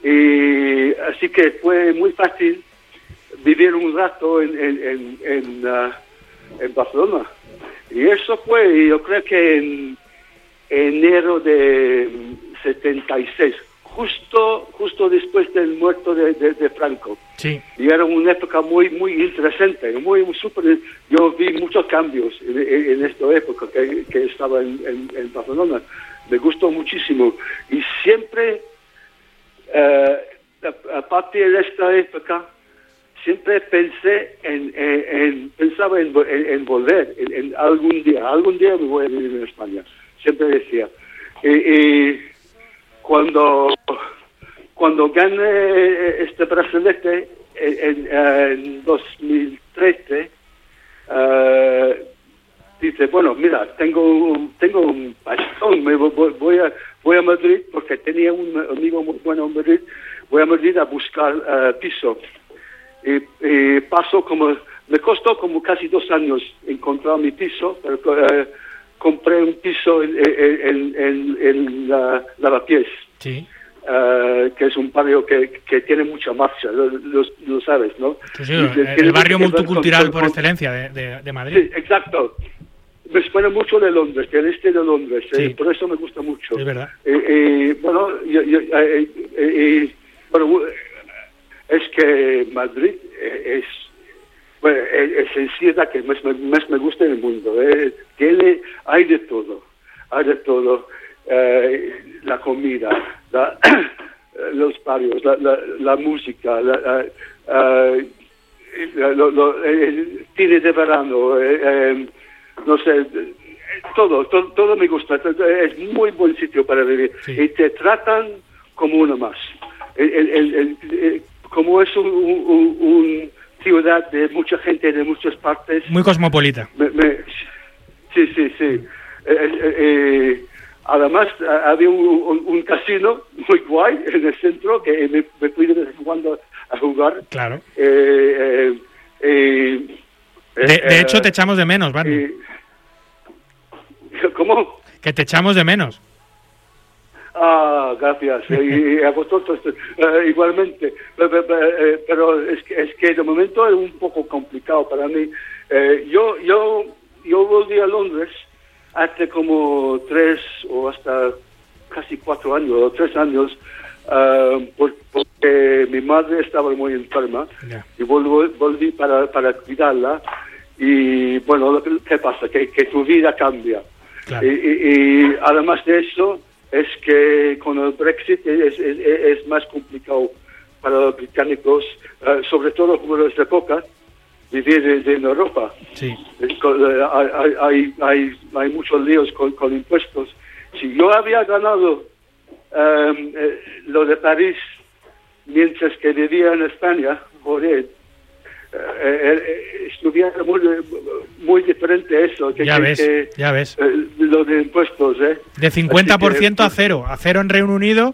[SPEAKER 1] y así que fue muy fácil vivir un rato en, en, en, en, uh, en Barcelona. Y eso fue, yo creo que en enero de setenta y seis. Justo justo después del muerto de, de, de Franco.
[SPEAKER 2] Sí.
[SPEAKER 1] Y era una época muy muy interesante, muy, muy súper. Yo vi muchos cambios en, en, en esta época que, que estaba en, en, en Barcelona. Me gustó muchísimo. Y siempre, eh, a, a partir de esta época, siempre pensé en, en, en pensaba en, en, en volver, en, en algún día, algún día me voy a vivir en España. Siempre decía. Y, y Cuando cuando gané este brazalete en, en dos mil trece, uh, dice, bueno, mira, tengo tengo un pastón, me voy, voy a voy a Madrid porque tenía un amigo muy bueno en Madrid, voy a Madrid a buscar uh, piso y, y paso como me costó como casi dos años encontrar mi piso, pero uh, compré un piso en, en, en, en la, Lavapiés,
[SPEAKER 2] sí.
[SPEAKER 1] uh, que es un barrio que, que tiene mucha marcha, lo, lo, lo sabes, ¿no?
[SPEAKER 2] Sí, sí, el, el barrio multicultural con, con, por excelencia de, de, de Madrid.
[SPEAKER 1] Sí, exacto. Me suena mucho de Londres, del este de Londres, sí. eh, por eso me gusta mucho.
[SPEAKER 2] Es verdad.
[SPEAKER 1] Eh, eh, bueno, yo, yo, eh, eh, bueno, es que Madrid es... Bueno, es la ciudad que más, más me gusta en el mundo. Eh. Tiene, hay de todo, hay de todo. Eh, la comida, la, los barrios, la, la, la música, la, uh, lo, lo, el cine de verano, eh, eh, no sé, todo, todo, todo me gusta. Es muy buen sitio para vivir. Sí. Y te tratan como uno más. El, el, el, el, el, como es un... un, un ciudad de mucha gente de muchas partes.
[SPEAKER 2] Muy cosmopolita.
[SPEAKER 1] Me, me, sí, sí, sí. Eh, eh, eh, además, había un, un, un casino muy guay en el centro que me, me fui de vez en cuando a jugar.
[SPEAKER 2] Claro.
[SPEAKER 1] Eh, eh, eh,
[SPEAKER 2] de, de
[SPEAKER 1] eh,
[SPEAKER 2] hecho, te echamos de menos, Barney.
[SPEAKER 1] Eh, ¿Cómo?
[SPEAKER 2] Que te echamos de menos.
[SPEAKER 1] Ah, gracias. Y, y a vosotros uh, igualmente. Pero, pero, pero es, que, es que de momento es un poco complicado para mí. Eh, yo, yo, yo volví a Londres hace como tres o hasta casi cuatro años o tres años uh, por, porque mi madre estaba muy enferma yeah. y volví, volví para, para cuidarla. Y bueno, ¿qué pasa? Que, que tu vida cambia. Claro. Y, y, y además de eso, es que con el Brexit es, es, es más complicado para los británicos, uh, sobre todo como en esta época, vivir de, de en Europa.
[SPEAKER 2] Sí.
[SPEAKER 1] Hay, hay, hay, hay muchos líos con, con impuestos. Si yo había ganado um, eh, lo de París mientras que vivía en España, joder, eh, eh, estuviera muy, muy diferente eso. Que,
[SPEAKER 2] ya
[SPEAKER 1] que,
[SPEAKER 2] ves,
[SPEAKER 1] que,
[SPEAKER 2] ya ves.
[SPEAKER 1] Eh, lo de impuestos, ¿eh?
[SPEAKER 2] De cincuenta por ciento que, a cero, a cero en Reino Unido. O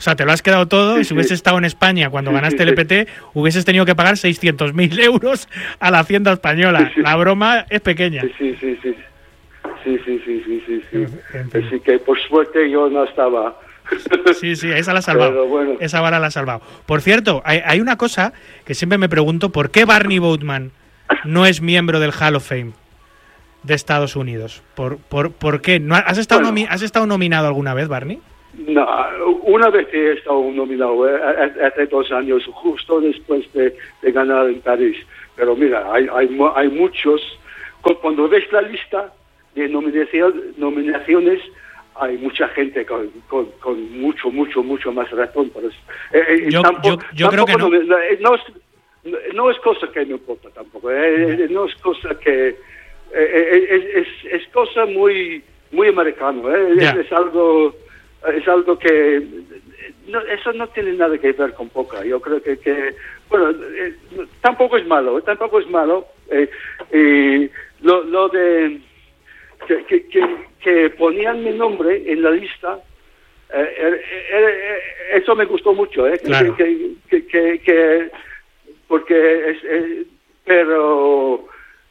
[SPEAKER 2] O sea, te lo has quedado todo
[SPEAKER 1] sí,
[SPEAKER 2] y si hubieses
[SPEAKER 1] sí.
[SPEAKER 2] estado en España cuando
[SPEAKER 1] sí,
[SPEAKER 2] ganaste
[SPEAKER 1] sí,
[SPEAKER 2] el E P T, sí. hubieses tenido que pagar seiscientos mil euros a la Hacienda Española. Sí, sí. La broma es pequeña.
[SPEAKER 1] Sí, sí, sí, sí. Sí, sí, sí, sí, sí, sí. Así que por suerte yo no estaba.
[SPEAKER 2] Sí, sí, esa la ha salvado.
[SPEAKER 1] Pero bueno.
[SPEAKER 2] Esa vara la ha salvado. Por cierto, hay, hay una cosa que siempre me pregunto, ¿por qué Barney Boatman no es miembro del Hall of Fame de Estados Unidos? ¿Por, por, por qué? ¿No has, estado bueno, nomi ¿Has estado nominado alguna vez, Barney?
[SPEAKER 1] No, una vez he estado nominado, eh, hace dos años, justo después de, de ganar en París. Pero mira, hay, hay, hay muchos. Cuando ves la lista de nominación, nominaciones, hay mucha gente con, con, con mucho, mucho, mucho más razón. Pero es, eh,
[SPEAKER 2] yo
[SPEAKER 1] tampoco,
[SPEAKER 2] yo, yo creo que no.
[SPEAKER 1] No, no, es, no es cosa que me importa tampoco. Eh, no es cosa que... Eh, es, es, es cosa muy, muy americano. Eh, es, es algo... Es algo que... No, eso no tiene nada que ver con poker. Yo creo que... que bueno, eh, tampoco es malo. Tampoco es malo. Eh, eh, lo, lo de... Que, que, que, que ponían mi nombre en la lista, eh, eh, eh, eso me gustó mucho, eh,
[SPEAKER 2] claro.
[SPEAKER 1] que, que, que, que porque es, eh, pero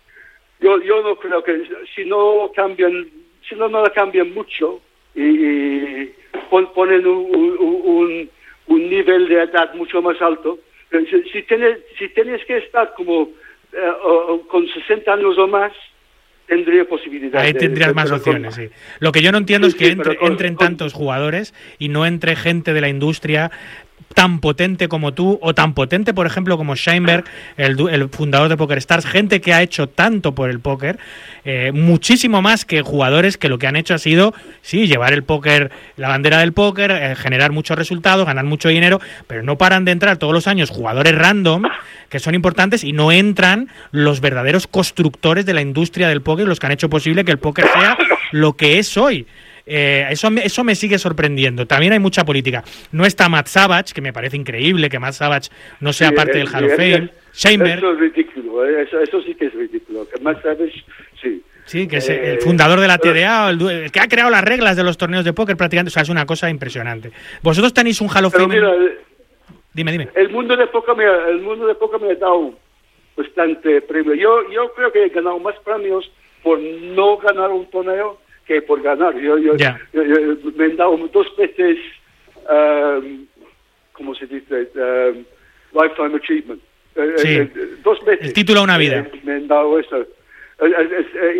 [SPEAKER 1] yo yo no creo que si no cambian, si no no la cambian mucho y, y pon, ponen un, un, un, un nivel de edad mucho más alto, si, si tienes si tienes que estar como eh, o, con sesenta años o más, tendría posibilidades.
[SPEAKER 2] Ahí tendrías de, más opciones, con... sí. Lo que yo no entiendo sí, es que sí, entre, con, entren con... tantos jugadores y no entre gente de la industria tan potente como tú, o tan potente, por ejemplo, como Sheinberg, el, el fundador de PokerStars, gente que ha hecho tanto por el póker, eh, muchísimo más que jugadores que lo que han hecho ha sido, sí, llevar el póker, la bandera del póker, eh, generar muchos resultados, ganar mucho dinero, pero no paran de entrar todos los años jugadores random, que son importantes, y no entran los verdaderos constructores de la industria del póker, los que han hecho posible que el póker sea lo que es hoy. Eh, eso, eso me sigue sorprendiendo. También hay mucha política. No está Matt Savage, que me parece increíble que Matt Savage no sea sí, parte del Hall of Fame. Sheinberg.
[SPEAKER 1] Eso es ridículo, eh, eso, eso sí que es ridículo. Que Matt Savage, sí.
[SPEAKER 2] Sí, que es eh, el fundador de la T D A, el, el que ha creado las reglas de los torneos de póker prácticamente. O sea, es una cosa impresionante. ¿Vosotros tenéis un Hall of Fame?
[SPEAKER 1] Mira,
[SPEAKER 2] en... Dime, dime.
[SPEAKER 1] El mundo de póker me, el mundo de póker me ha dado bastante premio. Yo, yo creo que he ganado más premios por no ganar un torneo que por ganar. Yo, yo,
[SPEAKER 2] yeah.
[SPEAKER 1] yo, yo me han dado dos veces, um, ¿cómo se dice? Um, Lifetime Achievement.
[SPEAKER 2] Sí.
[SPEAKER 1] Eh, eh, dos veces.
[SPEAKER 2] El título a una vida.
[SPEAKER 1] Eh, me han dado eso. Eh, eh,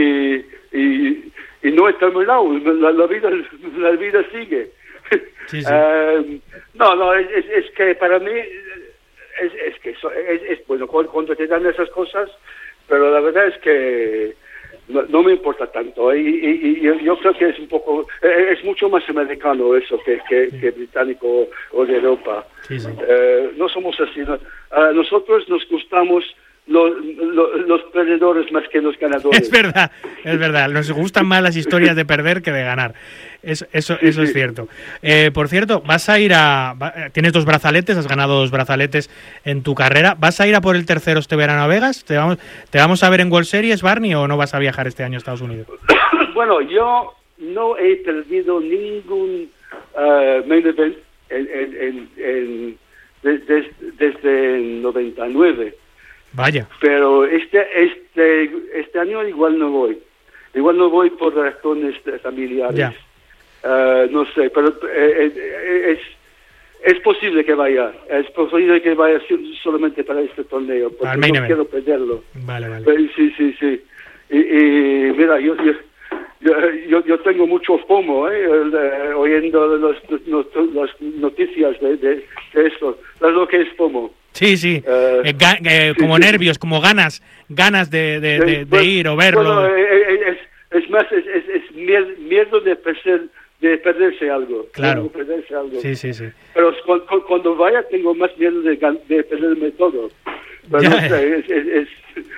[SPEAKER 1] y, y, y no he terminado. La, la, vida, la vida sigue.
[SPEAKER 2] Sí, sí.
[SPEAKER 1] um, no, no, es, es, es que para mí es, es que eso, es, es bueno cuando te dan esas cosas, pero la verdad es que No, no me importa tanto, y, y, y yo, yo creo que es un poco, es mucho más americano eso que, que, sí. que británico o de Europa.
[SPEAKER 2] Sí, sí.
[SPEAKER 1] Eh, no somos así. ¿No? A nosotros nos gustamos los, los, los perdedores más que los ganadores.
[SPEAKER 2] Es verdad, es verdad. Nos gustan más las historias de perder que de ganar. Es, eso eso sí, es sí. cierto. Eh, por cierto, vas a ir a... Va, tienes dos brazaletes, has ganado dos brazaletes en tu carrera. ¿Vas a ir a por el tercero este verano a Vegas? ¿Te vamos, te vamos a ver en World Series, Barney, o no vas a viajar este año a Estados Unidos?
[SPEAKER 1] Bueno, yo no he perdido ningún uh, main event en, en, en, en, desde, desde el noventa y nueve.
[SPEAKER 2] Vaya.
[SPEAKER 1] Pero este, este, este año igual no voy. Igual no voy por razones familiares.
[SPEAKER 2] Ya.
[SPEAKER 1] Uh, no sé, pero eh, eh, es es posible que vaya, es posible que vaya solamente para este torneo, porque no event. quiero perderlo.
[SPEAKER 2] Vale, vale.
[SPEAKER 1] Pero, sí, sí, sí. Y, y mira, yo, yo yo yo tengo mucho FOMO, eh, eh, oyendo los, los, las noticias de, de, de esto. ¿Sabes lo que es FOMO?
[SPEAKER 2] Sí, sí, uh, eh, ga, eh, como sí, nervios, sí. como ganas, ganas de, de, de, de
[SPEAKER 1] bueno,
[SPEAKER 2] ir o verlo.
[SPEAKER 1] Bueno, es, es más, es, es, es miedo de perder, de perderse algo.
[SPEAKER 2] Claro.
[SPEAKER 1] De perderse algo.
[SPEAKER 2] Sí, sí, sí.
[SPEAKER 1] Pero cuando, cuando vaya tengo más miedo de, de perderme todo. Pero, no sé, es, es, es,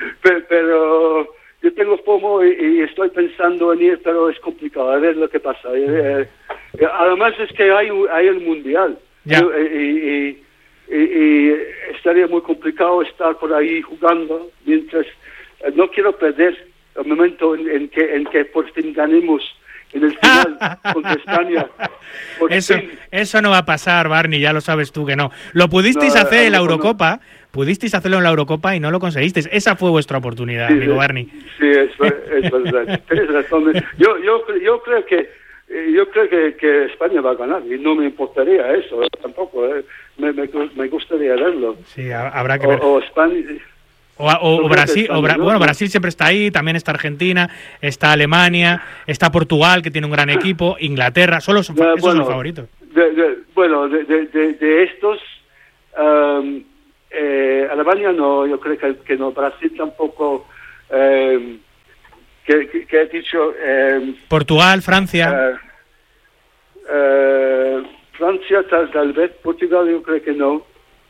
[SPEAKER 1] pero yo tengo FOMO y, y estoy pensando en ir, pero es complicado, a ver lo que pasa. Eh, eh, además es que hay, hay el Mundial.
[SPEAKER 2] Ya.
[SPEAKER 1] Y, y, y, y estaría muy complicado estar por ahí jugando mientras eh, no quiero perder el momento en, en que en que por fin ganemos en el final contra España.
[SPEAKER 2] Eso, eso no va a pasar, Barney, ya lo sabes tú que no. Lo pudisteis no, hacer en la Eurocopa, no. pudisteis hacerlo en la Eurocopa y no lo conseguisteis. Esa fue vuestra oportunidad, sí, amigo Barney.
[SPEAKER 1] Sí, es, es verdad. Tienes razón. Yo, yo, yo creo que yo creo que, que España va a ganar y no me importaría eso tampoco. Eh. Me, me, me gustaría verlo.
[SPEAKER 2] Sí, habrá que ver.
[SPEAKER 1] O, o España.
[SPEAKER 2] O, o, o Brasil, o Bra bueno, Brasil siempre está ahí, también está Argentina, está Alemania, está Portugal, que tiene un gran equipo, Inglaterra, solo son, esos bueno, son los favoritos.
[SPEAKER 1] De, de, bueno, de, de, de, de estos, um, eh, Alemania no, yo creo que, que no, Brasil tampoco, eh, que, que, que he dicho... Eh,
[SPEAKER 2] Portugal, Francia...
[SPEAKER 1] Eh, eh, Francia tal, tal vez, Portugal yo creo que no.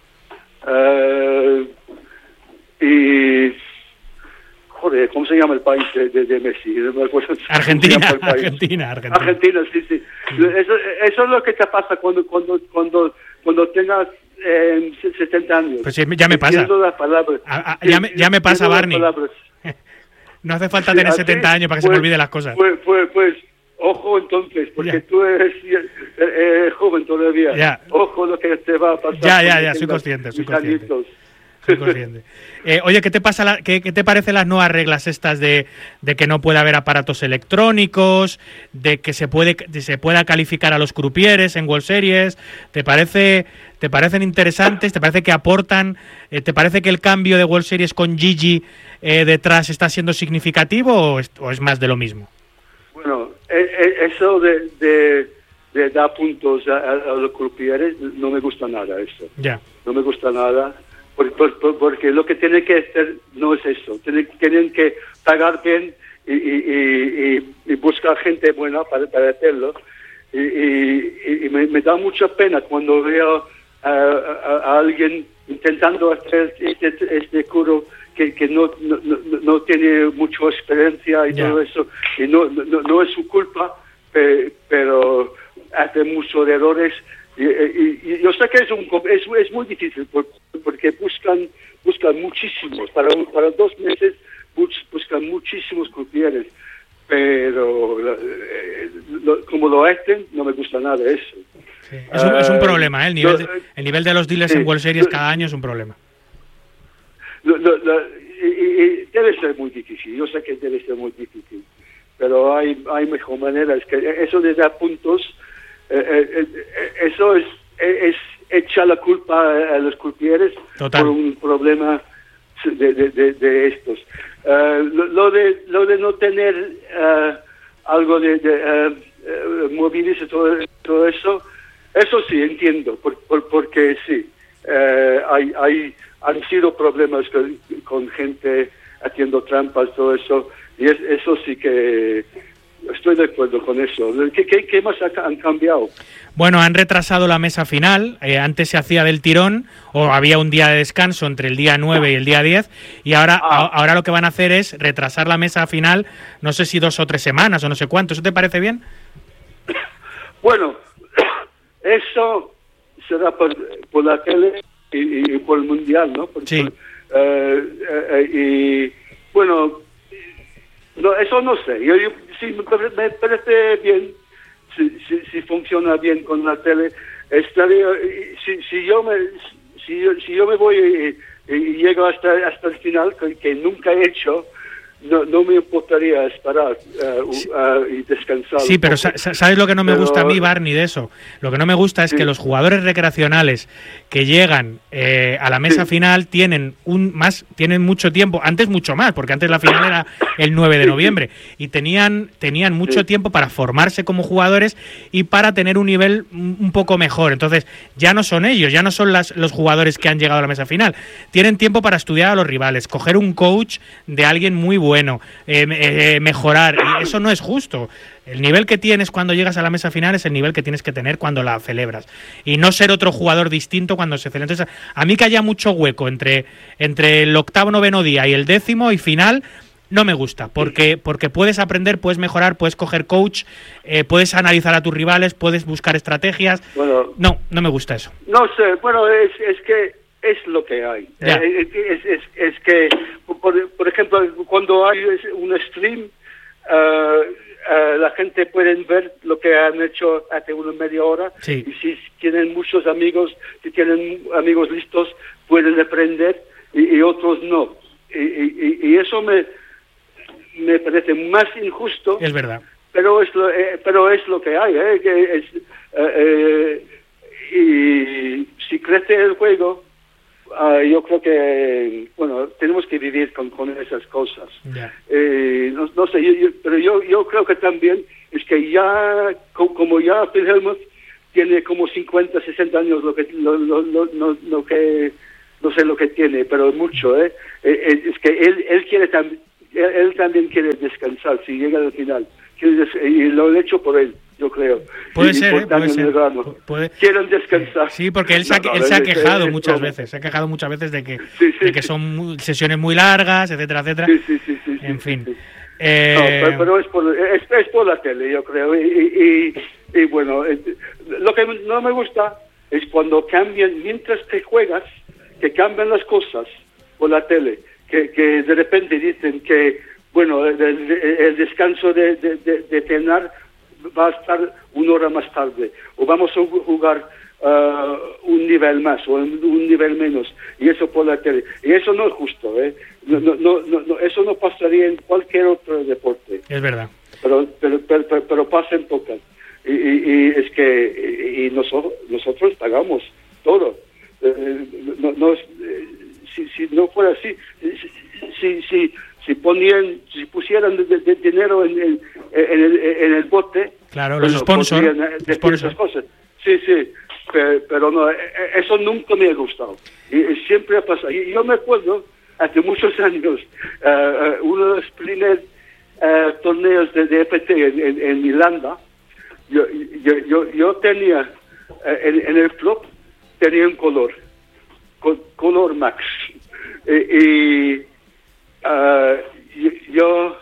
[SPEAKER 1] Eh, y joder, ¿cómo se llama el país de, de, de Messi? No me acuerdo.
[SPEAKER 2] Argentina, Argentina, Argentina.
[SPEAKER 1] Argentina, sí, sí. sí. Eso, eso es lo que te pasa cuando cuando cuando cuando tengas eh, setenta años.
[SPEAKER 2] Pues ya me pasa.
[SPEAKER 1] Las palabras.
[SPEAKER 2] A, a, ya, me, ya me pasa, Barney. No hace falta sí, tener setenta años para que pues, se me olviden las cosas.
[SPEAKER 1] Pues, pues, pues ojo entonces, porque ya. tú eres eh, joven todavía.
[SPEAKER 2] Ya.
[SPEAKER 1] Ojo lo que te va a pasar.
[SPEAKER 2] Ya, ya, ya, soy consciente, soy consciente. Soy consciente. Eh, oye, ¿qué te pasa? La, qué, ¿Qué te parecen las nuevas reglas estas de, de que no puede haber aparatos electrónicos, de que se puede de, se pueda calificar a los crupieres en World Series? ¿Te parece te parecen interesantes? ¿Te parece que aportan? Eh, ¿Te parece que el cambio de World Series con Gigi eh, detrás está siendo significativo o es, o es más de lo mismo?
[SPEAKER 1] Bueno, eso de, de, de dar puntos a, a los crupieres no me gusta nada, eso.
[SPEAKER 2] Ya.
[SPEAKER 1] No me gusta nada. Por, por, por, porque lo que tienen que hacer no es eso. Tienen, tienen que pagar bien y, y, y, y buscar gente buena para, para hacerlo. Y, y, y me, me da mucha pena cuando veo a, a, a alguien intentando hacer este, este curo que, que no, no, no, no tiene mucha experiencia y yeah. todo eso. Y no, no, no es su culpa, pero hace muchos errores. Y, y, y yo sé que es, un, es, es muy difícil porque buscan buscan muchísimos, para, para dos meses buscan muchísimos crupieres, pero eh, lo, como lo hacen, no me gusta nada eso.
[SPEAKER 2] Sí. Es, un, uh, es un problema, ¿eh? el, nivel de, el nivel de los dealers sí, en World Series cada año es un problema.
[SPEAKER 1] Lo, lo, lo, y, y debe ser muy difícil, yo sé que debe ser muy difícil, pero hay, hay mejor manera, es que eso de dar puntos, Eh, eh, eh, eso es, es echar la culpa a los crupieres por un problema de, de, de, de estos. Uh, lo, lo de lo de no tener uh, algo de, de uh, uh, móviles y todo, todo eso, eso sí entiendo, por, por, porque sí, uh, hay, hay han sido problemas con, con gente haciendo trampas, todo eso, y es, eso sí que estoy de acuerdo con eso. ¿Qué, qué, qué más han cambiado?
[SPEAKER 2] Bueno, han retrasado la mesa final. Eh, antes se hacía del tirón o había un día de descanso entre el día nueve y el día diez y ahora, ah. a, ahora lo que van a hacer es retrasar la mesa final, no sé si dos o tres semanas o no sé cuánto. ¿Eso te parece bien?
[SPEAKER 1] Bueno, eso será por, por la tele y, y por el mundial, ¿no? Por,
[SPEAKER 2] sí.
[SPEAKER 1] Por, eh, eh, y bueno, no, eso no sé. Yo, yo sí me parece, me parece bien si, si, si funciona bien con la tele. Estaría, si, si yo me si yo, si yo me voy y, y llego hasta hasta el final, que, que nunca he hecho, no, no me importaría esperar uh, uh, y descansar.
[SPEAKER 2] Sí, pero sa ¿sabes lo que no me pero... gusta a mí, Barney, de eso? Lo que no me gusta es sí. que los jugadores recreacionales que llegan eh, a la mesa sí. final tienen un más tienen mucho tiempo, antes mucho más, porque antes la final era el nueve de noviembre, y tenían tenían mucho sí. tiempo para formarse como jugadores y para tener un nivel un poco mejor. Entonces, ya no son ellos, ya no son las, los jugadores que han llegado a la mesa final. Tienen tiempo para estudiar a los rivales, coger un coach de alguien muy bueno, bueno, eh, eh, mejorar, y eso no es justo. El nivel que tienes cuando llegas a la mesa final es el nivel que tienes que tener cuando la celebras, y no ser otro jugador distinto cuando se celebra. Entonces, a mí que haya mucho hueco entre, entre el octavo, noveno día y el décimo y final, no me gusta, porque, porque puedes aprender, puedes mejorar, puedes coger coach, eh, puedes analizar a tus rivales, puedes buscar estrategias. Bueno, no, no me gusta eso.
[SPEAKER 1] No sé, bueno, es, es que es lo que hay. Eh, es, es, es que, por, por ejemplo, cuando hay un stream, uh, uh, la gente puede ver lo que han hecho hace una media hora.
[SPEAKER 2] Sí.
[SPEAKER 1] Y si tienen muchos amigos, si tienen amigos listos, pueden aprender y, y otros no. Y, y, y eso me, me parece más injusto.
[SPEAKER 2] Es verdad.
[SPEAKER 1] Pero es lo, eh, pero es lo que hay, ¿eh? Que es, eh, eh, y si crece el juego, uh, yo creo que, bueno, tenemos que vivir con, con esas cosas.
[SPEAKER 2] Yeah.
[SPEAKER 1] Eh, no, no sé, yo, yo, pero yo, yo creo que también es que ya, como, como ya Phil Hellmuth tiene como cincuenta, sesenta años, lo que, lo, lo, lo, lo, lo que, no sé lo que tiene, pero mucho, ¿eh? eh es que él, él quiere también, él, él también quiere descansar si llega al final. Y lo he hecho por él, yo creo.
[SPEAKER 2] Puede
[SPEAKER 1] y
[SPEAKER 2] ser, ¿eh? Puede ser.
[SPEAKER 1] Puede... Quieren descansar.
[SPEAKER 2] Sí, porque él se ha, no, no, él se ha quejado es, muchas es veces, se ha quejado muchas veces de que,
[SPEAKER 1] sí, sí,
[SPEAKER 2] de que son muy, sesiones muy largas, etcétera, etcétera.
[SPEAKER 1] Sí, sí, sí, sí,
[SPEAKER 2] en fin.
[SPEAKER 1] Sí.
[SPEAKER 2] Eh...
[SPEAKER 1] No, pero, pero es, por, es, es por la tele, yo creo. Y, y, y bueno, lo que no me gusta es cuando cambian, mientras que juegas, que cambian las cosas por la tele, que, que de repente dicen que bueno, el, el, el descanso de, de, de, de cenar va a estar una hora más tarde, o vamos a jugar uh, un nivel más o un nivel menos, y eso por la tele. Y eso no es justo, ¿eh? No, no, no, no, eso no pasaría en cualquier otro deporte.
[SPEAKER 2] Es verdad.
[SPEAKER 1] Pero, pero, pero, pero, pero pasa en pocas. Y, y, y es que y, y nosotros, nosotros pagamos todo. Eh, no, no, eh, si, si no fuera así, si, si, si ponían, si pusieran de, de dinero en el, en el, en el bote,
[SPEAKER 2] claro, los sponsors,
[SPEAKER 1] esas cosas. Sí, sí, pero, pero no, eso nunca me ha gustado. Y, y siempre ha pasado. Y yo me acuerdo, hace muchos años, uh, uno de los primeros uh, torneos de, de F T en, en, en Irlanda, yo, yo, yo, yo tenía, uh, en, en el flop, tenía un color, con, color Max. Y, y uh, yo,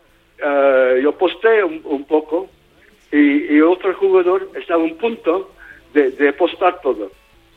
[SPEAKER 1] uh, yo posté un, un poco, y, y otro jugador estaba a un punto de, de postar todo,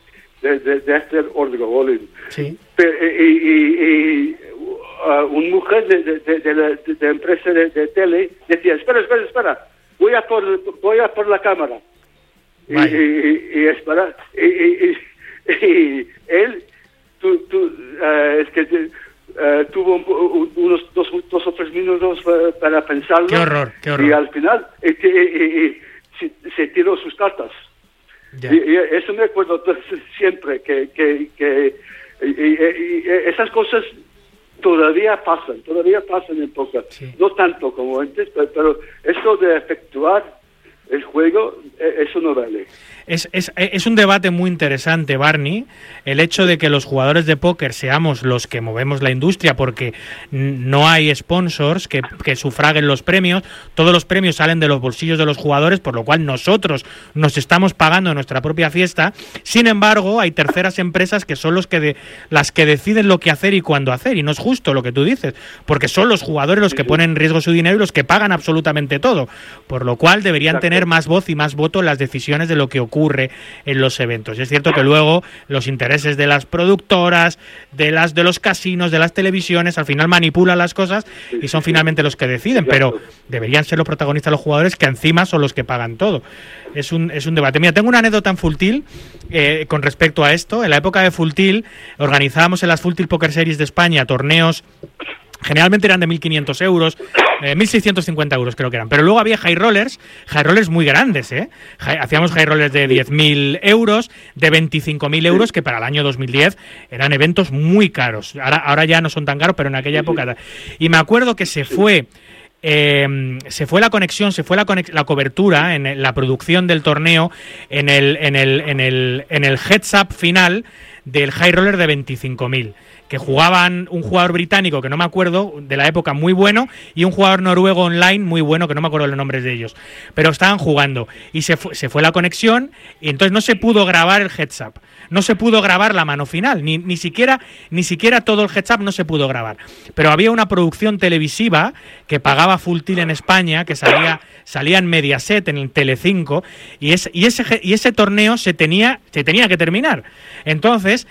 [SPEAKER 1] de, de, de hacer orgullo.
[SPEAKER 2] Sí.
[SPEAKER 1] Y, y, y uh, una mujer de, de, de, de la de, de empresa de, de tele decía, espera, espera, espera, voy a por, voy a por la cámara. Y, y, y, y espera, y, y, y, y él, tú, tú, uh, es que uh, tuvo un, un, unos dos, dos o tres minutos uh, para pensarlo.
[SPEAKER 2] Qué horror, qué horror.
[SPEAKER 1] Y al final y, y, y, y, se, se tiró sus cartas.
[SPEAKER 2] Yeah.
[SPEAKER 1] Y, y eso me acuerdo siempre, que, que, que y, y, y esas cosas todavía pasan, todavía pasan en poco.
[SPEAKER 2] Sí.
[SPEAKER 1] No tanto como antes, pero, pero eso de efectuar el juego, eso no vale.
[SPEAKER 2] Es, es, es un debate muy interesante, Barney, el hecho de que los jugadores de póker seamos los que movemos la industria porque no hay sponsors que, que sufraguen los premios, todos los premios salen de los bolsillos de los jugadores, por lo cual nosotros nos estamos pagando nuestra propia fiesta. Sin embargo, hay terceras empresas que son los que de, las que deciden lo que hacer y cuándo hacer, y no es justo lo que tú dices, porque son los jugadores los que ponen en riesgo su dinero y los que pagan absolutamente todo, por lo cual deberían Exacto. tener más voz y más voto en las decisiones de lo que ocurre ocurre en los eventos. Es cierto que luego los intereses de las productoras, de las de los casinos, de las televisiones, al final manipulan las cosas y son finalmente los que deciden, pero deberían ser los protagonistas los jugadores, que encima son los que pagan todo. Es un, es un debate. Mira, tengo una anécdota en Full Tilt eh, con respecto a esto. En la época de Full Tilt organizábamos en las Full Tilt Poker Series de España torneos. Generalmente eran de mil quinientos euros, eh, mil seiscientos cincuenta euros creo que eran. Pero luego había high rollers, high rollers muy grandes, ¿eh? High, hacíamos high rollers de diez mil euros, de veinticinco mil euros, que para el año dos mil diez eran eventos muy caros. Ahora, ahora ya no son tan caros, pero en aquella época... Y me acuerdo que se fue... Eh, se fue la conexión, se fue la, conex- la cobertura en la producción del torneo en el, en el, en el, en el heads up final del high roller de veinticinco mil, que jugaban un jugador británico que no me acuerdo de la época muy bueno y un jugador noruego online muy bueno que no me acuerdo los nombres de ellos, pero estaban jugando y se fue, se fue la conexión y entonces no se pudo grabar el heads up, no se pudo grabar la mano final, ni, ni siquiera ni siquiera todo el heads up no se pudo grabar, pero había una producción televisiva que pagaba Full Tilt en España, que salía salía en Mediaset, en el Telecinco, y, es, y, ese, y ese torneo se tenía, se tenía que terminar. Entonces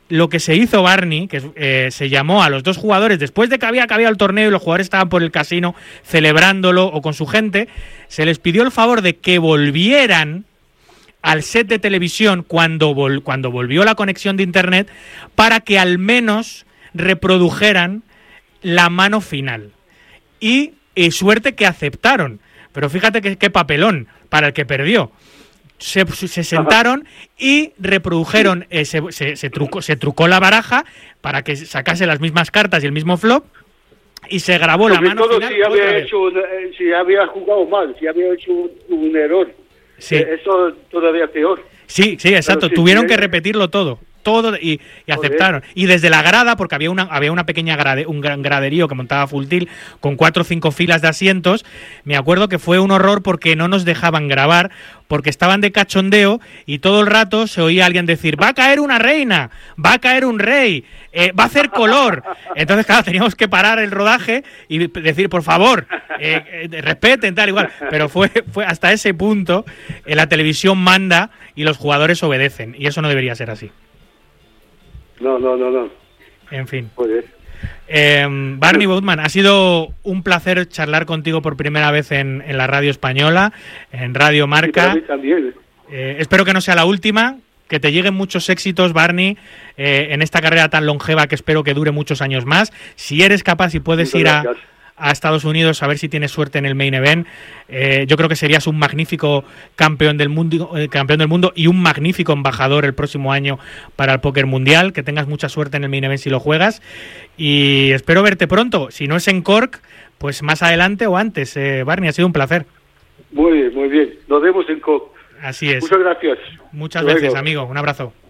[SPEAKER 2] lo que se hizo Barney, que eh, se llamó a los dos jugadores, después de que había acabado el torneo y los jugadores estaban por el casino celebrándolo o con su gente, se les pidió el favor de que volvieran al set de televisión cuando, vol- cuando volvió la conexión de internet para que al menos reprodujeran la mano final. Y, y suerte que aceptaron. Pero fíjate que, qué papelón para el que perdió. Se, se sentaron y reprodujeron, eh, se, se, se, trucó, se trucó la baraja para que sacase las mismas cartas y el mismo flop y se grabó
[SPEAKER 1] Sobre
[SPEAKER 2] la mano
[SPEAKER 1] todo
[SPEAKER 2] final.
[SPEAKER 1] Si había, hecho un, eh, si había jugado mal, si había hecho un, un error.
[SPEAKER 2] Sí.
[SPEAKER 1] Eh, eso todavía peor.
[SPEAKER 2] Sí, sí, exacto.
[SPEAKER 1] Si
[SPEAKER 2] Tuvieron
[SPEAKER 1] tiene...
[SPEAKER 2] que repetirlo todo. Todo y, y aceptaron. Y desde la grada, porque había una había una pequeña grade, un gran graderío que montaba Full Tilt con cuatro o cinco filas de asientos, me acuerdo que fue un horror porque no nos dejaban grabar, porque estaban de cachondeo y todo el rato se oía alguien decir, va a caer una reina, va a caer un rey, eh, va a hacer color. Entonces, claro, teníamos que parar el rodaje y decir, por favor, eh, eh, respeten, tal, igual. Pero fue, fue hasta ese punto, eh, la televisión manda y los jugadores obedecen, y eso no debería ser así.
[SPEAKER 1] No, no, no, no.
[SPEAKER 2] En fin.
[SPEAKER 1] Joder.
[SPEAKER 2] Eh, Barney Boutman, ha sido un placer charlar contigo por primera vez en, en la radio española, en Radio Marca.
[SPEAKER 1] Sí, también.
[SPEAKER 2] Eh, espero que no sea la última, que te lleguen muchos éxitos, Barney, eh, en esta carrera tan longeva que espero que dure muchos años más. Si eres capaz y puedes
[SPEAKER 1] Muchas
[SPEAKER 2] ir a,
[SPEAKER 1] gracias.
[SPEAKER 2] a Estados Unidos a ver si tienes suerte en el main event, eh, yo creo que serías un magnífico campeón del mundo, eh, campeón del mundo y un magnífico embajador el próximo año para el póker mundial. Que tengas mucha suerte en el main event si lo juegas y espero verte pronto. Si no es en Cork, pues más adelante o antes. eh, Barney, ha sido un placer.
[SPEAKER 1] Muy bien, muy bien. Nos vemos en Cork.
[SPEAKER 2] Así es.
[SPEAKER 1] Muchas gracias.
[SPEAKER 2] Muchas
[SPEAKER 1] Hasta
[SPEAKER 2] veces,
[SPEAKER 1] luego.
[SPEAKER 2] amigo. Un abrazo.